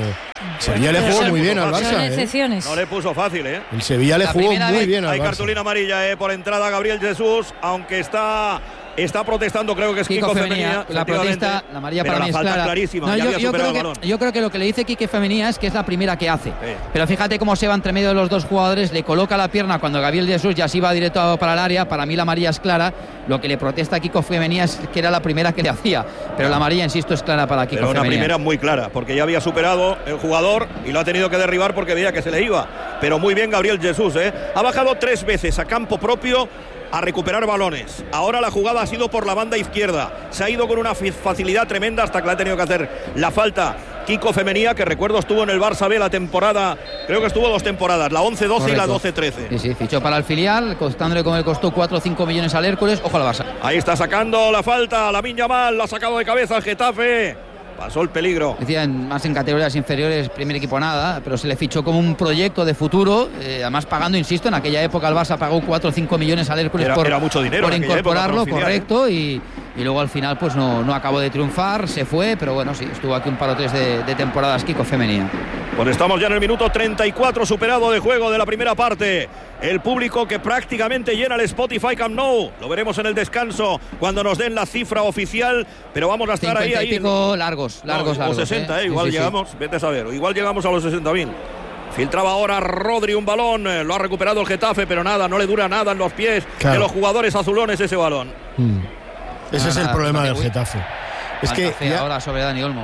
Sevilla le jugó muy bien al Barça, ¿eh? No le puso fácil, ¿eh? El Sevilla le jugó muy bien al Barça. Hay cartulina amarilla, ¿eh? Por entrada Gabriel Jesús, aunque está... Está protestando, creo que es Kiko, Kiko Femenía. La protesta, la amarilla para mí es clara. Clarísima, no, yo, yo, creo que, yo creo que lo que le dice Kiko Femenía es que es la primera que hace. Sí. Pero fíjate cómo se va entre medio de los dos jugadores, le coloca la pierna cuando Gabriel Jesús ya se va directo para el área. Para mí la amarilla es clara. Lo que le protesta a Kiko Femenía es que era la primera que le hacía. Pero la amarilla, insisto, es clara para Kiko Pero una Femenía. primera muy clara, porque ya había superado el jugador y lo ha tenido que derribar porque veía que se le iba. Pero muy bien Gabriel Jesús, ¿eh? Ha bajado tres veces a campo propio a recuperar balones. Ahora la jugada ha sido por la banda izquierda. Se ha ido con una facilidad tremenda hasta que le ha tenido que hacer la falta Kiko Femenía, que recuerdo estuvo en el Barça B la temporada, creo que estuvo dos temporadas, la once doce y la doce trece. Sí, sí, fichó para el filial, costándole como le costó cuatro o cinco millones al Hércules. Ojo al Barça. Ahí está sacando la falta, Lamine Yamal, la ha sacado de cabeza el Getafe. Pasó el peligro. Decía, más en categorías inferiores, primer equipo nada, pero se le fichó como un proyecto de futuro, eh, además pagando, insisto, en aquella época el Barça pagó cuatro o cinco millones al Hércules era, por, era mucho dinero por incorporarlo, época, correcto, y, y luego al final pues no, no acabó de triunfar, se fue, pero bueno, sí, estuvo aquí un par o tres de, de temporadas Kiko Femenía. Pues estamos ya en el minuto treinta y cuatro superado de juego de la primera parte. El público que prácticamente llena el Spotify Camp Nou. Lo veremos en el descanso cuando nos den la cifra oficial, pero vamos a estar ahí. ahí y pico largos, largos, no, largos. O sesenta, ¿eh? ¿eh? Igual sí, sí, llegamos, sí. vete a saber, igual llegamos a los sesenta mil. Filtraba ahora Rodri un balón, eh, lo ha recuperado el Getafe, pero nada, no le dura nada en los pies claro. de los jugadores azulones ese balón. Mm. Ese nada, es el nada, problema del Getafe. Es que ya... ahora sobre Dani Olmo.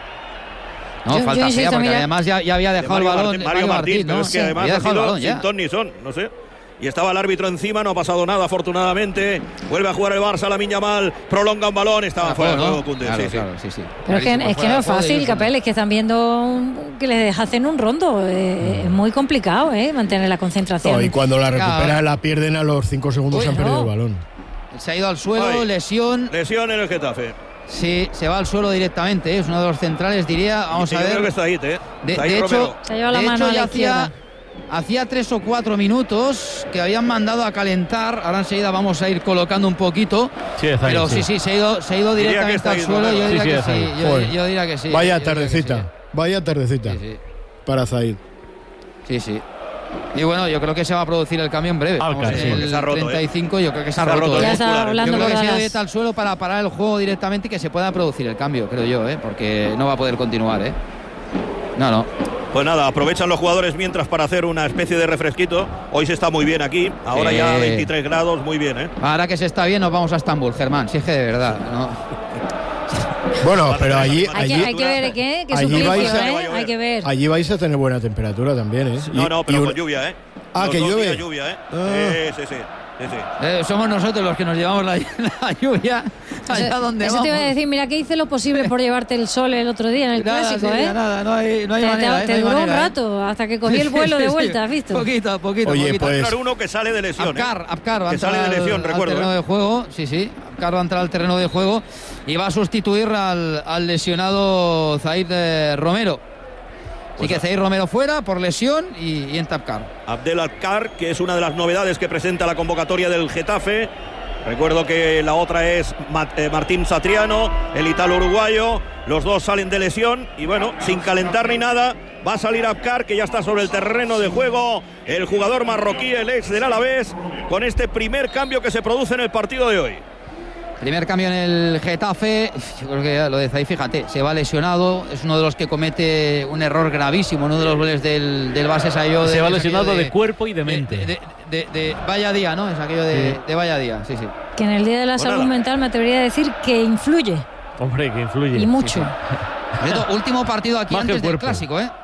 No, yo, falta yo fea, porque mira. además ya, ya había dejado de el balón. Martín, Mario Martín, Martín, pero ¿no? es que sí, además había ha dejado el balón sin ya. ton ni son, no sé. Y estaba el árbitro encima, no ha pasado nada afortunadamente. Vuelve a jugar el Barça, Lamine Yamal, prolonga un balón, estaba ah, fuera de juego, Koundé. Claro, sí, claro, sí. sí, sí. Pero es que, es que no es fácil, Capel, es que están viendo que les hacen un rondo. Eh, es muy complicado, ¿eh? Mantener la concentración. No, y cuando la recupera claro. la pierden a los cinco segundos, Uy, han no. perdido el balón. Se ha ido al suelo, Ay, lesión. Lesión en el Getafe. Sí, se va al suelo directamente, ¿eh? Es uno de los centrales, diría. Vamos sí, a ver. Yo creo que está ahí, ¿eh? De, está ahí de hecho, se lleva la mano hecho, a la ya izquierda. hacía, hacía tres o cuatro minutos que habían mandado a calentar. Ahora enseguida vamos a ir colocando un poquito. Sí, ahí, pero sí, sí, sí, se ha ido, se ha ido directamente al suelo. Yo diría, sí, que, sí, sí. Yo, yo diría que sí. Vaya yo tardecita, que sí. vaya tardecita sí, sí. para Zaid. Sí, sí. Y bueno, yo creo que se va a producir el cambio en breve. Ah, Vamos, sí, en el roto, treinta y cinco, eh. yo creo que se, se ha roto. roto. Ya está hablando yo creo que se ha ido las... directo al suelo para parar el juego directamente y que se pueda producir el cambio, creo yo, ¿eh? Porque no va a poder continuar, ¿eh? No, no. Pues nada, aprovechan los jugadores mientras para hacer una especie de refresquito. Hoy se está muy bien aquí, ahora sí. Ya veintitrés grados, muy bien, ¿eh? Ahora que se está bien nos vamos a Estambul, Germán, si es que de verdad, ¿no? Bueno, pero allí, hay, allí que, hay que ver qué, qué allí suplicio, vais a, ¿eh? Hay que ver. Allí vais a tener buena temperatura también, ¿eh? No, no, pero y, con lluvia, ¿eh? Ah, los que dos llueve. lluvia, ¿eh? Ah. Sí, sí, sí. Sí, sí. Eh, somos nosotros los que nos llevamos la, la lluvia allá eso, donde eso vamos. Te iba a decir, mira que hice lo posible por llevarte el sol el otro día en el nada, clásico, sí, ¿eh? Nada, no hay, no hay te, manera. Te, eh, te no hay duró manera, un rato, eh. hasta que cogí el vuelo sí, de sí, vuelta, ¿has sí. visto? Poquito, poquito, Oye, poquito. pues... Claro, uno que sale de lesión, Apcar, ¿eh? Apcar va a que entrar sale de lesión, al, recuerdo, al terreno ¿eh? de juego, sí, sí. Apcar va a entrar al terreno de juego y va a sustituir al, al lesionado Zaid eh, Romero. Así que Zaid Romero fuera por lesión y, y entra Apcar. Abdel Apcar, que es una de las novedades que presenta la convocatoria del Getafe. Recuerdo que la otra es Martín Satriano, el italo uruguayo. Los dos salen de lesión y bueno, sin calentar ni nada, va a salir Abkar, que ya está sobre el terreno de juego. El jugador marroquí, el ex del Alavés, con este primer cambio que se produce en el partido de hoy. Primer cambio en el Getafe. Yo creo que lo de Zai, fíjate, se va lesionado. Es uno de los que comete un error gravísimo. Uno de los goles del, del Base Sayó. Se va lesionado de, de cuerpo y de mente. De, de, de, de, de vaya día, ¿no? Es aquello de, sí. de vaya día, sí, sí. Que en el Día de la Salud nada. Mental me atrevería a decir que influye. Hombre, que influye. Y mucho. Sí, sí. Último partido aquí antes del Clásico, ¿eh?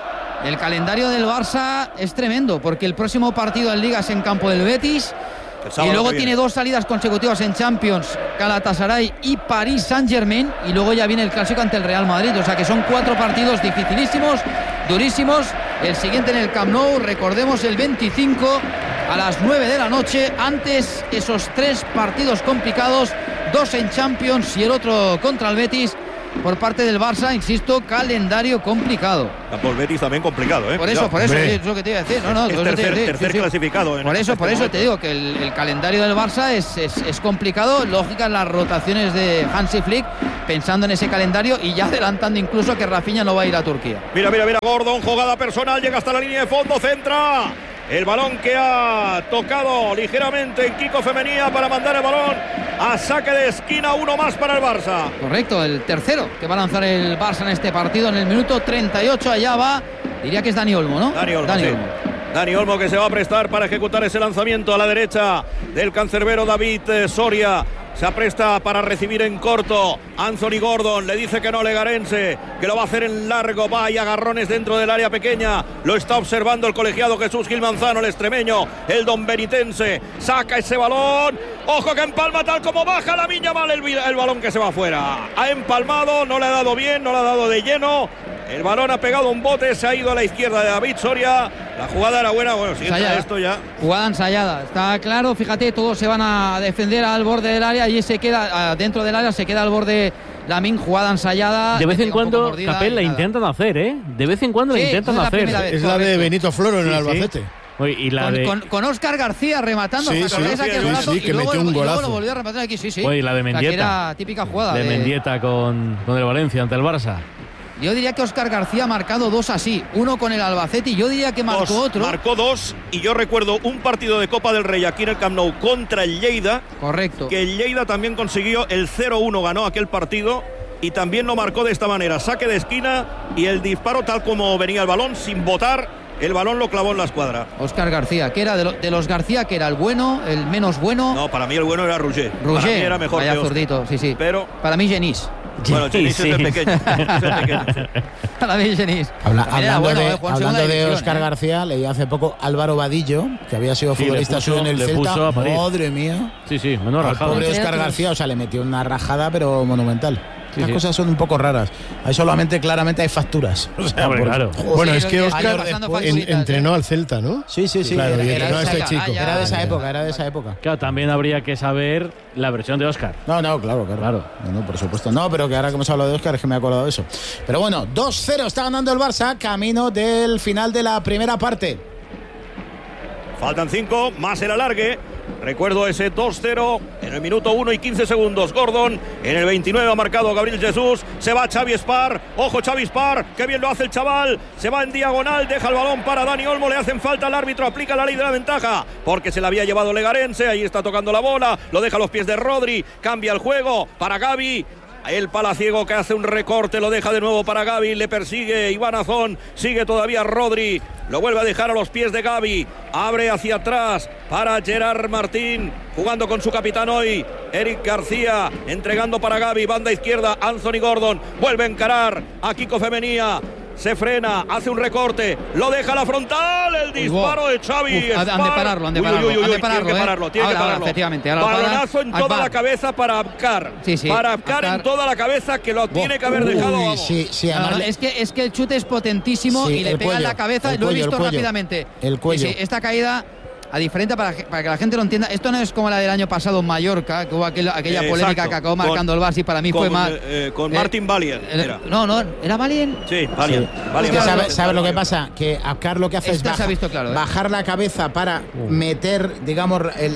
El calendario del Barça es tremendo, porque el próximo partido en Liga es en campo del Betis. Y luego tiene dos salidas consecutivas en Champions, Galatasaray y París Saint-Germain, y luego ya viene el Clásico ante el Real Madrid. O sea que son cuatro partidos dificilísimos, durísimos. El siguiente en el Camp Nou, recordemos, el veinticinco a las nueve de la noche. Antes esos tres partidos complicados, dos en Champions y el otro contra el Betis. Por parte del Barça, insisto, calendario complicado. Por Betis también complicado, ¿eh? Por eso, por eso, sí, es lo que te iba a decir. No, no, es tercer, decir, tercer sí, sí. clasificado. En por eso, este por eso momento. te digo que el, el calendario del Barça es, es, es complicado. Lógicas las rotaciones de Hansi Flick, pensando en ese calendario y ya adelantando incluso que Rafinha no va a ir a Turquía. Mira, mira, mira, Gordon, jugada personal, llega hasta la línea de fondo, centra. El balón que ha tocado ligeramente en Kiko Femenía para mandar el balón a saque de esquina, uno más para el Barça. Correcto, el tercero que va a lanzar el Barça en este partido en el minuto treinta y ocho. Allá va, diría que es Dani Olmo, ¿no? Dani Olmo, Dani sí. Olmo. Dani Olmo, que se va a prestar para ejecutar ese lanzamiento a la derecha del cancerbero David Soria. Se apresta para recibir en corto. Anthony Gordon le dice que no, Legarense, que lo va a hacer en largo. Va y agarrones dentro del área pequeña. Lo está observando el colegiado Jesús Gil Manzano, el extremeño, el don benitense. Saca ese balón. Ojo que empalma tal como baja la Viña Mal el, el balón que se va afuera. Ha empalmado, no le ha dado bien, no le ha dado de lleno. El balón ha pegado un bote, se ha ido a la izquierda de David Soria. La jugada era buena, bueno, si entra esto ya. Jugada ensayada, está claro, fíjate, todos se van a defender al borde del área y se queda dentro del área, se queda al borde Lamine, jugada ensayada. De vez en cuando, Capel, la intentan hacer, ¿eh? De vez en cuando sí, la intentan es hacer. La es la de Benito Floro en sí, el Albacete. Sí. Y la con, de... con, con Óscar García rematando, sí, sí, sí, sí, sí, sí, que luego, metió un golazo. Y luego lo volvió a rematar aquí, sí, sí. Oye, la de Mendieta. O sea, que era típica jugada. De, de Mendieta con, con el Valencia ante el Barça. Yo diría que Óscar García ha marcado dos así, uno con el Albacete y yo diría que marcó dos, otro. Marcó dos y yo recuerdo un partido de Copa del Rey aquí en el Camp Nou contra el Lleida. Correcto. Que el Lleida también consiguió el cero uno, ganó aquel partido y también lo marcó de esta manera. Saque de esquina y el disparo tal como venía el balón, sin botar. El balón lo clavó en la escuadra. Óscar García, que era de, lo, de los García, que era el bueno, el menos bueno. No, para mí el bueno era Roger. Roger, para mí era mejor vaya que zurdito, sí, sí. Pero para mí Genís. Bueno, Genís sí, es el pequeño. Es el pequeño sí. Para mí Genís. Habla, hablando bueno, de, eh, hablando de Óscar eh. García, leí hace poco Álvaro Vadillo, que había sido sí, futbolista suyo en el Celta. Madre mía. Sí, sí, menos rajada. Pobre Óscar García, o sea, le metió una rajada, pero monumental. Sí, Las sí. cosas son un poco raras. Ahí solamente, claramente hay facturas. O sea, Hombre, por, claro. Joder, bueno, es sí, que lo Óscar en, entrenó ¿eh? al Celta, ¿no? Sí, sí, sí. Claro, era, y era, entrenó a este era, chico. ah, era de esa época, era de esa época. Claro, también habría que saber la versión de Óscar. No, no, claro, claro. claro. No, no, por supuesto. No, pero que ahora que hemos hablado de Óscar es que me he acordado de eso. Pero bueno, dos cero está ganando el Barça, camino del final de la primera parte. Faltan cinco, más el alargue. Recuerdo ese dos cero en el minuto uno y quince segundos. Gordon en el veintinueve ha marcado Gabriel Jesús. Se va Xavi Spar. Ojo Xavi Spar. Qué bien lo hace el chaval. Se va en diagonal. Deja el balón para Dani Olmo. Le hacen falta al árbitro. Aplica la ley de la ventaja. Porque se le había llevado Legarense. Ahí está tocando la bola. Lo deja a los pies de Rodri. Cambia el juego para Gavi. El palaciego que hace un recorte, lo deja de nuevo para Gavi, le persigue Iván Azón, sigue todavía Rodri, lo vuelve a dejar a los pies de Gavi, abre hacia atrás para Gerard Martín, jugando con su capitán hoy, Eric García, entregando para Gavi, banda izquierda, Anthony Gordon, vuelve a encarar a Kiko Femenía. Se frena, hace un recorte, lo deja a la frontal, el disparo de Xavi. Uf, han de pararlo, han de pararlo, uy, uy, uy, han de pararlo, tiene que pararlo, eh. tiene ahora, que pararlo. Ahora, efectivamente, ahora balonazo en toda Akbar. la cabeza para Abkar. Sí, sí, para Abkar, Abkar en toda la cabeza, que lo tiene que haber uy, dejado. Vamos. Sí, sí, no, no, es, que, es que el chute es potentísimo sí, y le pega cuello, en la cabeza, el lo cuello, he visto el cuello, rápidamente. El cuello. Sí, sí, esta caída a diferente, para, para que la gente lo entienda, esto no es como la del año pasado en Mallorca, que hubo aquel, aquella eh, polémica exacto. que acabó marcando con, el Barça y para mí con, fue más. Eh, con eh, Martin Valien. Era. No, no, ¿era Valien? Sí, Valien. Sí. Valien. ¿Sabes sabe lo que pasa? Que Akar lo que hace Esto es baja, visto claro, ¿eh? bajar la cabeza para uh. meter, digamos, el,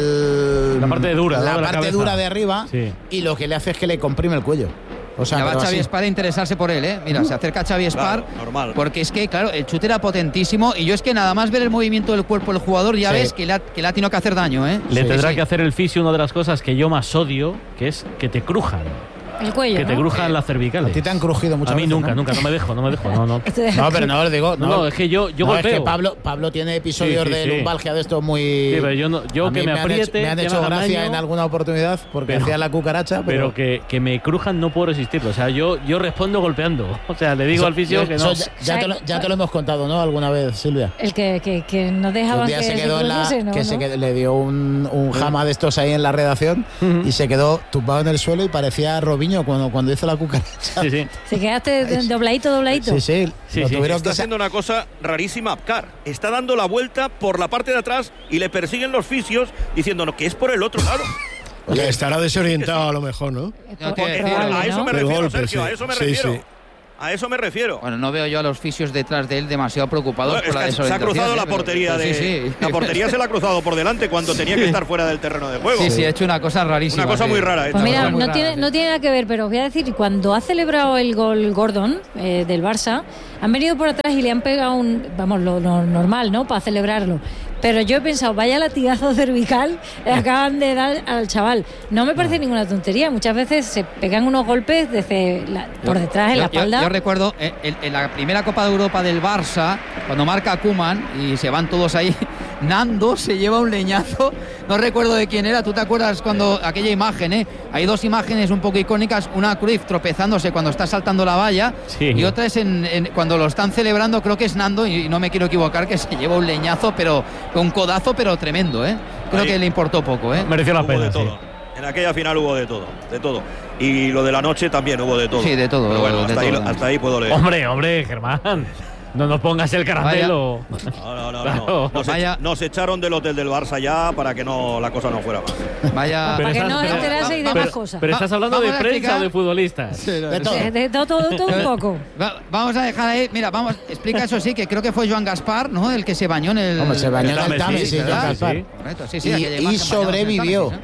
el la parte dura, la, ¿no? la parte la dura de arriba sí. y lo que le hace es que le comprime el cuello. O sea, ya va Xavi Espar a interesarse por él, ¿eh? Mira, uh. se acerca Xavi Espar. Claro, normal. Porque es que, claro, el chute era potentísimo y yo es que nada más ver el movimiento del cuerpo del jugador ya sí. ves que le, ha, que le ha tenido que hacer daño, ¿eh? Le sí, tendrá sí. que hacer el fisio una de las cosas que yo más odio, que es que te crujan. El cuello, que te ¿no? crujan eh, las cervicales. A ti te han crujido muchas veces. A mí nunca, ¿no? nunca, no me dejo, no me dejo, no, no. No, pero no, digo, no, no, no es que yo, yo no, golpeo. Es que Pablo, Pablo tiene episodios sí, sí, de sí. lumbalgia de esto muy. Sí, pero yo, no, yo que me, me apriete. Me han hecho, me han hecho gracia daño, en alguna oportunidad porque pero, hacía la cucaracha. Pero, pero que, que me crujan no puedo resistirlo. O sea, yo, yo respondo golpeando. O sea, le digo eso, al fisio que no. Ya, ya, te lo, ya te lo hemos contado, ¿no? Alguna vez, Silvia. El que, que, que no dejaba que se quedó se en la, ¿no? que se quedó, le dio un, un jama de estos ahí en la redacción uh-huh. y se quedó tumbado en el suelo y parecía Robinho cuando, cuando hizo la cucaracha. Sí, sí. Se quedaste dobladito, dobladito. Sí, sí. sí, sí. Está haciendo una cosa rarísima Akar. Está dando la vuelta por la parte de atrás y le persiguen los fisios diciéndonos que es por el otro lado. Oye, estará desorientado a lo mejor, ¿no? no que, probable, a eso ¿no? me refiero, golpe, Sergio, sí. a eso me refiero. Sí, sí. A eso me refiero. Bueno, no veo yo a los fisios detrás de él demasiado preocupados no, por la desorientación. Se ha cruzado ¿eh? la portería pero, de, sí, sí. La portería se la ha cruzado por delante cuando tenía que estar fuera del terreno de juego. Sí, sí, ha hecho una cosa rarísima. Una cosa sí. muy rara. Pues mira, no, rara, tiene, sí. no tiene nada que ver, pero os voy a decir, cuando ha celebrado el gol Gordon eh, del Barça, han venido por atrás y le han pegado un, vamos, lo, lo normal, ¿no? Para celebrarlo. Pero yo he pensado, vaya latigazo cervical le acaban de dar al chaval. No me parece ninguna tontería. Muchas veces se pegan unos golpes desde la, por detrás, en yo, la espalda. Yo, yo recuerdo en, en la primera Copa de Europa del Barça, cuando marca Koeman y se van todos ahí, Nando se lleva un leñazo. No recuerdo de quién era. ¿Tú te acuerdas cuando aquella imagen, eh? Hay dos imágenes un poco icónicas. Una Cruyff tropezándose cuando está saltando la valla sí. y otra es en, en, cuando lo están celebrando, creo que es Nando, y no me quiero equivocar, que se lleva un leñazo, pero un codazo, pero tremendo, ¿eh? Creo Ahí. que le importó poco, ¿eh? Mereció la hubo pena, de todo. Sí. En aquella final hubo de todo, de todo. Y lo de la noche también hubo de todo. Sí, de todo. Pero bueno, de hasta, todo, ahí, hasta ahí puedo leer. Hombre, hombre, Germán. No nos pongas el caramelo. No, no, no. Claro. no. Nos, Vaya. nos echaron del hotel del Barça ya para que no la cosa no fuera más. Vaya. Para que no pero, enterase y de más cosas. Pero estás hablando de prensa o de futbolistas. Sí, de todo. De, de todo, todo, todo un poco. Va, vamos a dejar ahí. Mira, vamos. Explica eso sí, que creo que fue Joan Gaspar, ¿no? El que se bañó en el. Hombre, se bañó en el Tame, sí, sí, Joan Gaspar. Sí. Correcto, sí, sí, y, y sobrevivió.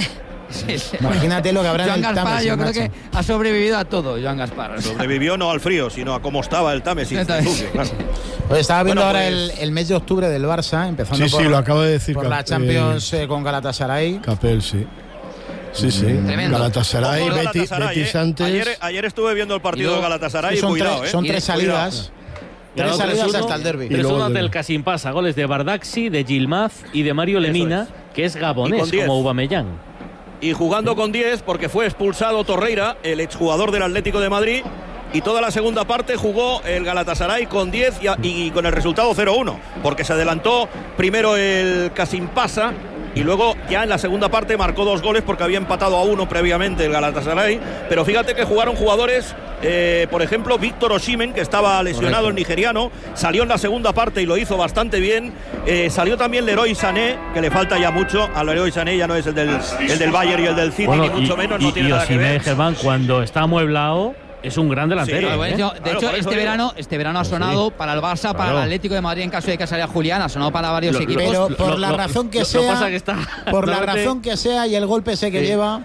Sí, sí. Imagínate lo que habrá Joan en el Gaspar, Támesis, yo creo macho. que ha sobrevivido a todo, Joan Gaspar. Sobrevivió no al frío, sino a cómo estaba el Támesis. Claro. Pues estaba viendo bueno, ahora pues... el, el mes de octubre del Barça, empezando sí, por, sí, lo acabo de decir, por Cap- la Champions eh, con Galatasaray. Capel, sí. Sí, sí. Tremendo. Galatasaray, Ojo, Betis, Galatasaray, Betis eh. antes. Ayer, ayer estuve viendo el partido de Galatasaray y son cuidado, tres, eh. son Y tres salidas. Tres salidas hasta el derbi. tres uno ante el Kasimpasa, goles de Bardaxi, de Yilmaz y de Mario Lemina, es. que es gabonés como Aubameyang. Y jugando con diez porque fue expulsado Torreira, el exjugador del Atlético de Madrid, y toda la segunda parte jugó el Galatasaray con diez y, a, y con el resultado cero uno, porque se adelantó primero el Kasimpasa y luego ya en la segunda parte marcó dos goles porque había empatado a uno previamente el Galatasaray. Pero fíjate que jugaron jugadores, eh, por ejemplo Víctor Osimhen, que estaba lesionado, el nigeriano, salió en la segunda parte y lo hizo bastante bien. Eh, salió también Leroy Sané, que le falta ya mucho. A Leroy Sané ya no es el del, el del Bayern y el del City, bueno, ni mucho y, menos, y, no tiene y nada que ver. Germán, cuando está amueblado, es un gran delantero. Sí, ¿eh? de hecho, de hecho este, verano, este verano ha sonado sí. para el Barça, claro. para el Atlético de Madrid en caso de que salga Julián, ha sonado para varios lo, equipos. Pero por lo, la lo, razón que lo, sea, lo que está, por la razón que sea y el golpe ese que sí. lleva.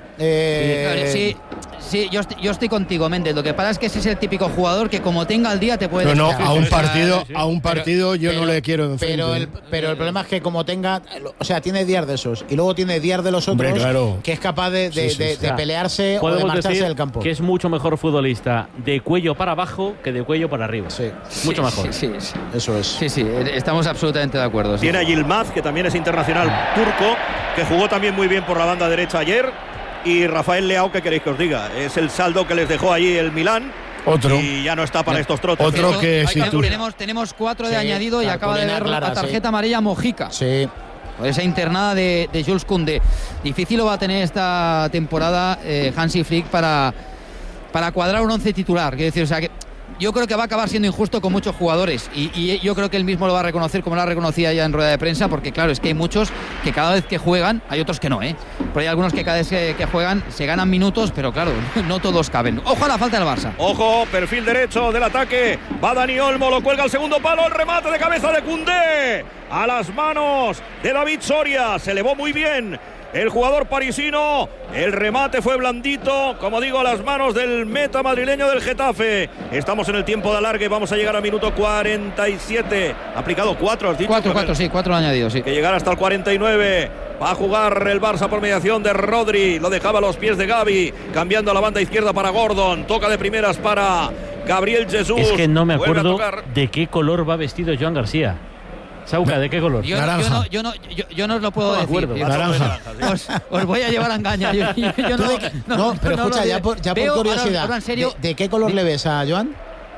Eh, sí, sí, yo estoy, yo estoy contigo, Méndez. Lo que pasa es que ese es el típico jugador que como tenga el día te puede. No, no, a un partido, sí, sí. a un partido pero, yo pero, no le quiero enfrente. Pero el, pero el problema es que como tenga, o sea, tiene días de esos y luego tiene días de los otros, Hombre, claro. que es capaz de, de, sí, sí, de, de, de pelearse o de marcharse del campo. Que es mucho mejor futbolista de cuello para abajo que de cuello para arriba. Sí. Mucho sí, mejor. Sí, sí, sí. Eso es. Sí, sí, estamos absolutamente de acuerdo. Sí. Tiene a Yilmaz, que también es internacional turco, que jugó también muy bien por la banda derecha ayer. Y Rafael Leao, ¿qué queréis que os diga? Es el saldo que les dejó allí el Milán. Otro. Y ya no está para estos trotes. Otro Pero, que si tú... tenemos, tenemos cuatro sí, de añadido y acaba de ver clara, la tarjeta sí. amarilla Mojica. Sí. Esa internada de, de Jules Koundé. Difícil lo va a tener esta temporada eh, Hansi Flick para, para cuadrar un once titular. Quiero decir, o sea que yo creo que va a acabar siendo injusto con muchos jugadores y, y yo creo que él mismo lo va a reconocer, como lo ha reconocido ya en rueda de prensa, porque claro, es que hay muchos que cada vez que juegan, hay otros que no, ¿eh? Pero hay algunos que cada vez que, que juegan se ganan minutos, pero claro, no todos caben. Ojo a la falta del Barça. Ojo, perfil derecho del ataque, va Dani Olmo, lo cuelga al segundo palo, el remate de cabeza de Koundé, a las manos de David Soria, se elevó muy bien el jugador parisino, el remate fue blandito, como digo, a las manos del meta madrileño del Getafe. Estamos en el tiempo de alargue, vamos a llegar al minuto cuarenta y siete. Aplicado cuatro, has dicho. Cuatro, cuatro, sí, cuatro añadidos, sí. Que llegar hasta el cuarenta y nueve. Va a jugar el Barça por mediación de Rodri, lo dejaba a los pies de Gavi, cambiando a la banda izquierda para Gordon, toca de primeras para Gabriel Jesús. Es que no me acuerdo de qué color va vestido Joan García. Sauca, ¿de qué color? Yo, naranja. Yo no, yo, no, yo, yo no os lo puedo no decir. Yo, naranja. Os, os voy a llevar a engañar. Yo, yo, yo no, no, no, pero no, escucha, no, ya por, ya por curiosidad, ahora, ahora serio, ¿de, ¿de qué color de, le ves a Joan?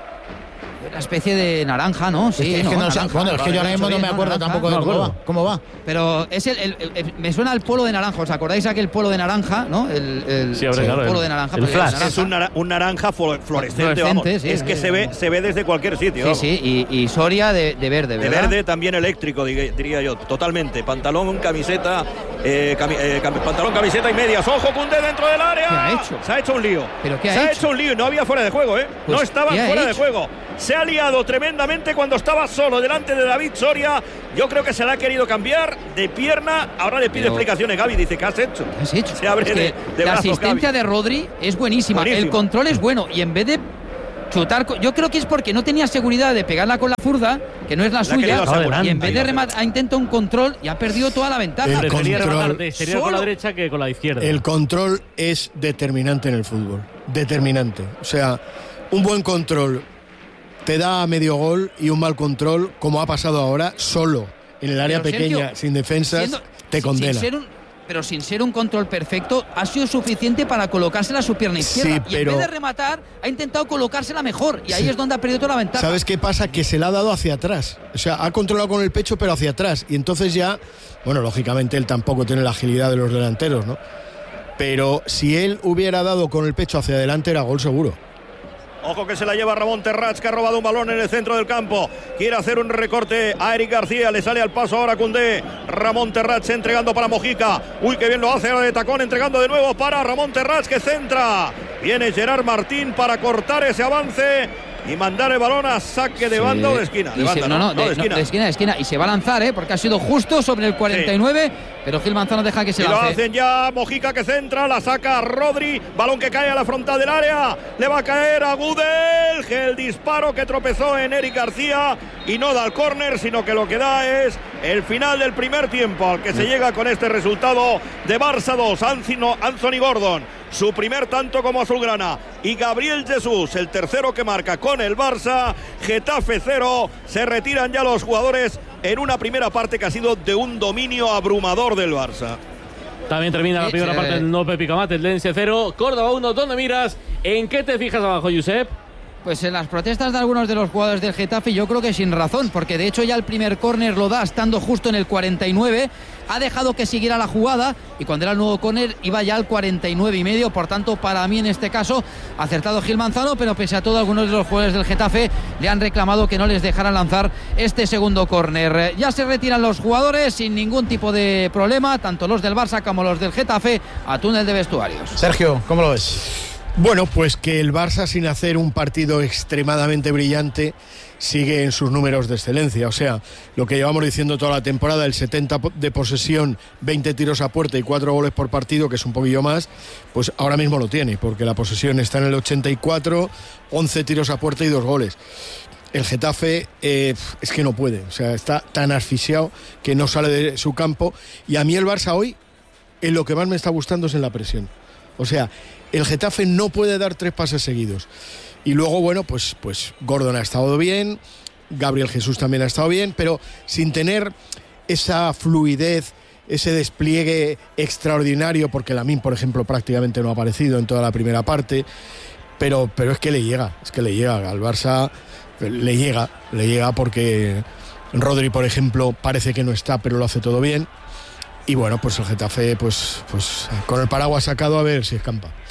Una especie de naranja, ¿no? Sí, es que, no, es que no, naranja, bueno, es que yo ahora mismo no me acuerdo tampoco de cómo va, cómo va. Pero es el, el, el, me suena al polo de naranja. ¿Os acordáis aquel polo de naranja, no? El, el, sí, ahora, claro, el polo el, de naranja. El flash. Es un, nar un naranja fluorescente, fluorescente vamos. Sí, es que sí, se ve se ve desde cualquier sitio. Sí, vamos. sí, y, y Soria de, de verde, ¿verdad? De verde, también eléctrico, diría yo, totalmente. Pantalón, camiseta, eh, cami eh, cam pantalón, camiseta y medias. Ojo, Koundé dentro del área. ¿Qué ha hecho? Se ha hecho un lío. ¿Pero qué ha se hecho? ha hecho un lío y no había fuera de juego, ¿eh? Pues, no estaban fuera de hecho? juego. Se ha liado tremendamente cuando estaba solo delante de David Soria. Yo creo que se la ha querido cambiar de pierna. Ahora le pide Pero, explicaciones. Gavi dice, ¿qué has hecho? ¿Qué has hecho? Se abre es que de, de la brazos, asistencia Gavi. de Rodri es buenísima. Buenísimo. El control es bueno. Y en vez de chutar, yo creo que es porque no tenía seguridad de pegarla con la zurda, que no es la, la suya. Y en vez de rematar, ha intentado un control y ha perdido toda la ventaja. El prefería rematar de exterior con la derecha que con la izquierda. El control es determinante en el fútbol. Determinante. O sea, un buen control te da medio gol y un mal control, como ha pasado ahora, solo en el área pero, pequeña, Sergio, sin defensas, siendo, te condena. Sin ser un, pero sin ser un control perfecto, ha sido suficiente para colocársela a su pierna izquierda. Sí, y pero, en vez de rematar, ha intentado colocársela mejor. Y ahí sí. es donde ha perdido toda la ventaja. ¿Sabes qué pasa? Que se la ha dado hacia atrás. O sea, ha controlado con el pecho, pero hacia atrás. Y entonces ya, bueno, lógicamente él tampoco tiene la agilidad de los delanteros, ¿no? Pero si él hubiera dado con el pecho hacia adelante, era gol seguro. Ojo que se la lleva Ramón Terrats, que ha robado un balón en el centro del campo. Quiere hacer un recorte a Eric García. Le sale al paso ahora Koundé. Ramón Terrats entregando para Mojica. Uy, qué bien lo hace ahora de tacón. Entregando de nuevo para Ramón Terrats, que centra. Viene Gerard Martín para cortar ese avance y mandar el balón a saque de sí. banda o de esquina. De banda, se, no, no, no, de, de, esquina. no, de esquina, de esquina. Y se va a lanzar, ¿eh? Porque ha sido justo sobre el cuarenta y nueve. Sí. Pero Gil Manzano deja que se y lance. Lo hacen ya. Mojica que centra, la saca Rodri. Balón que cae a la frontal del área. Le va a caer a Gudel. El disparo que tropezó en Eric García y no da el córner, sino que lo que da es el final del primer tiempo, al que se llega con este resultado de Barça dos. Anthony Gordon, su primer tanto como azulgrana, y Gabriel Jesús, el tercero que marca con el Barça. Getafe cero. Se retiran ya los jugadores en una primera parte que ha sido de un dominio abrumador del Barça. También termina la primera eh, parte del No Pepi Camate, el Lense cero, Córdoba uno. ¿Dónde miras? ¿En qué te fijas abajo, Josep? Pues en las protestas de algunos de los jugadores del Getafe, yo creo que sin razón, porque de hecho ya el primer córner lo da estando justo en el cuarenta y nueve, ha dejado que siguiera la jugada y cuando era el nuevo córner iba ya al cuarenta y nueve y medio, por tanto para mí en este caso acertado Gil Manzano, pero pese a todo algunos de los jugadores del Getafe le han reclamado que no les dejaran lanzar este segundo córner. Ya se retiran los jugadores sin ningún tipo de problema, tanto los del Barça como los del Getafe, a túnel de vestuarios. Sergio, ¿cómo lo ves? Bueno, pues que el Barça, sin hacer un partido extremadamente brillante, sigue en sus números de excelencia. O sea, lo que llevamos diciendo toda la temporada, el setenta de posesión, veinte tiros a puerta y cuatro goles por partido, que es un poquillo más, pues ahora mismo lo tiene, porque la posesión está en el ochenta y cuatro, once tiros a puerta y dos goles. El Getafe eh, es que no puede, o sea, está tan asfixiado que no sale de su campo. Y a mí el Barça hoy, en lo que más me está gustando es en la presión. O sea, el Getafe no puede dar tres pases seguidos. Y luego, bueno, pues, pues Gordon ha estado bien, Gabriel Jesús también ha estado bien, pero sin tener esa fluidez, ese despliegue extraordinario, porque Lamine, por ejemplo, prácticamente no ha aparecido en toda la primera parte, pero, pero es que le llega, es que le llega al Barça, le llega, le llega porque Rodri, por ejemplo, parece que no está, pero lo hace todo bien. Y bueno, pues el Getafe, pues, pues con el paraguas sacado, a ver si escampa.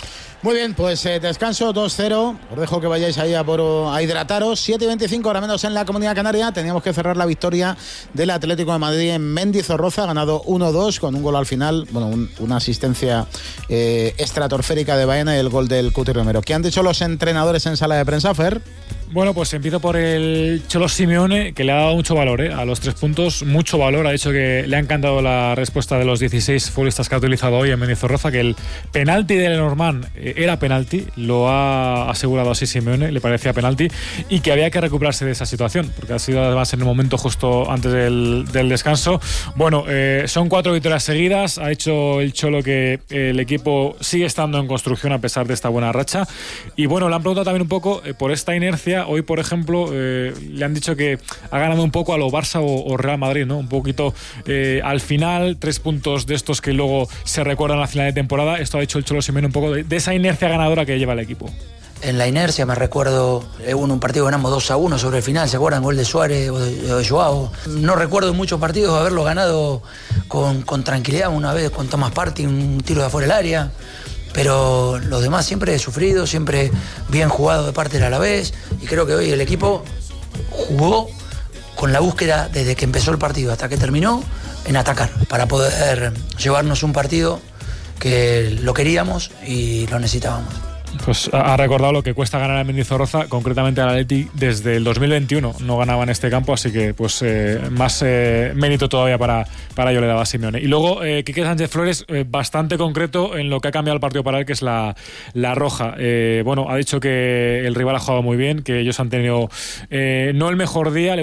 Muy bien, pues eh, descanso dos cero. Os dejo que vayáis ahí a, por, a hidrataros. siete y veinticinco, ahora menos en la Comunidad Canaria. Teníamos que cerrar la victoria del Atlético de Madrid en Mendizorroza, ganado uno dos con un gol al final, bueno, un, una asistencia eh, estratosférica de Baena y el gol del Cuti Romero. ¿Qué han dicho los entrenadores en sala de prensa, Fer? Bueno, pues empiezo por el Cholo Simeone, que le ha dado mucho valor ¿eh? a los tres puntos, mucho valor. Ha dicho que le ha encantado la respuesta de los dieciséis futbolistas que ha utilizado hoy en Mendizorroza, que el penalti de Lenormand eh, era penalti, lo ha asegurado así Simeone, le parecía penalti, y que había que recuperarse de esa situación, porque ha sido además en el momento justo antes del, del descanso. Bueno, eh, son cuatro victorias seguidas, ha hecho el Cholo que eh, el equipo sigue estando en construcción a pesar de esta buena racha, y bueno, le han preguntado también un poco eh, por esta inercia. Hoy, por ejemplo, eh, le han dicho que ha ganado un poco a lo Barça o, o Real Madrid, ¿no? Un poquito eh, al final, tres puntos de estos que luego se recuerdan al final de temporada. Esto ha dicho el Cholo Simeone un poco de, de esa inercia ganadora que lleva el equipo. En la inercia me recuerdo, hubo un partido que ganamos dos a uno sobre el final, ¿se acuerdan? Gol de Suárez o de, de Joao. No recuerdo en muchos partidos haberlo ganado con, con tranquilidad, una vez con Thomas Partey, un tiro de afuera del área. Pero los demás siempre he sufrido, siempre bien jugado de parte del Alavés, y creo que hoy el equipo jugó con la búsqueda desde que empezó el partido hasta que terminó en atacar, para poder llevarnos un partido que lo queríamos y lo necesitábamos. Pues ha recordado lo que cuesta ganar a Mendizorroza, concretamente al Atleti desde el dos mil veintiuno. No ganaba en este campo, así que pues eh, más eh, mérito todavía para, para ello le daba a Simeone. Y luego eh, Quique Sánchez Flores, eh, bastante concreto en lo que ha cambiado el partido para él, que es la, la roja. Eh, bueno, ha dicho que el rival ha jugado muy bien, que ellos han tenido eh, no el mejor día.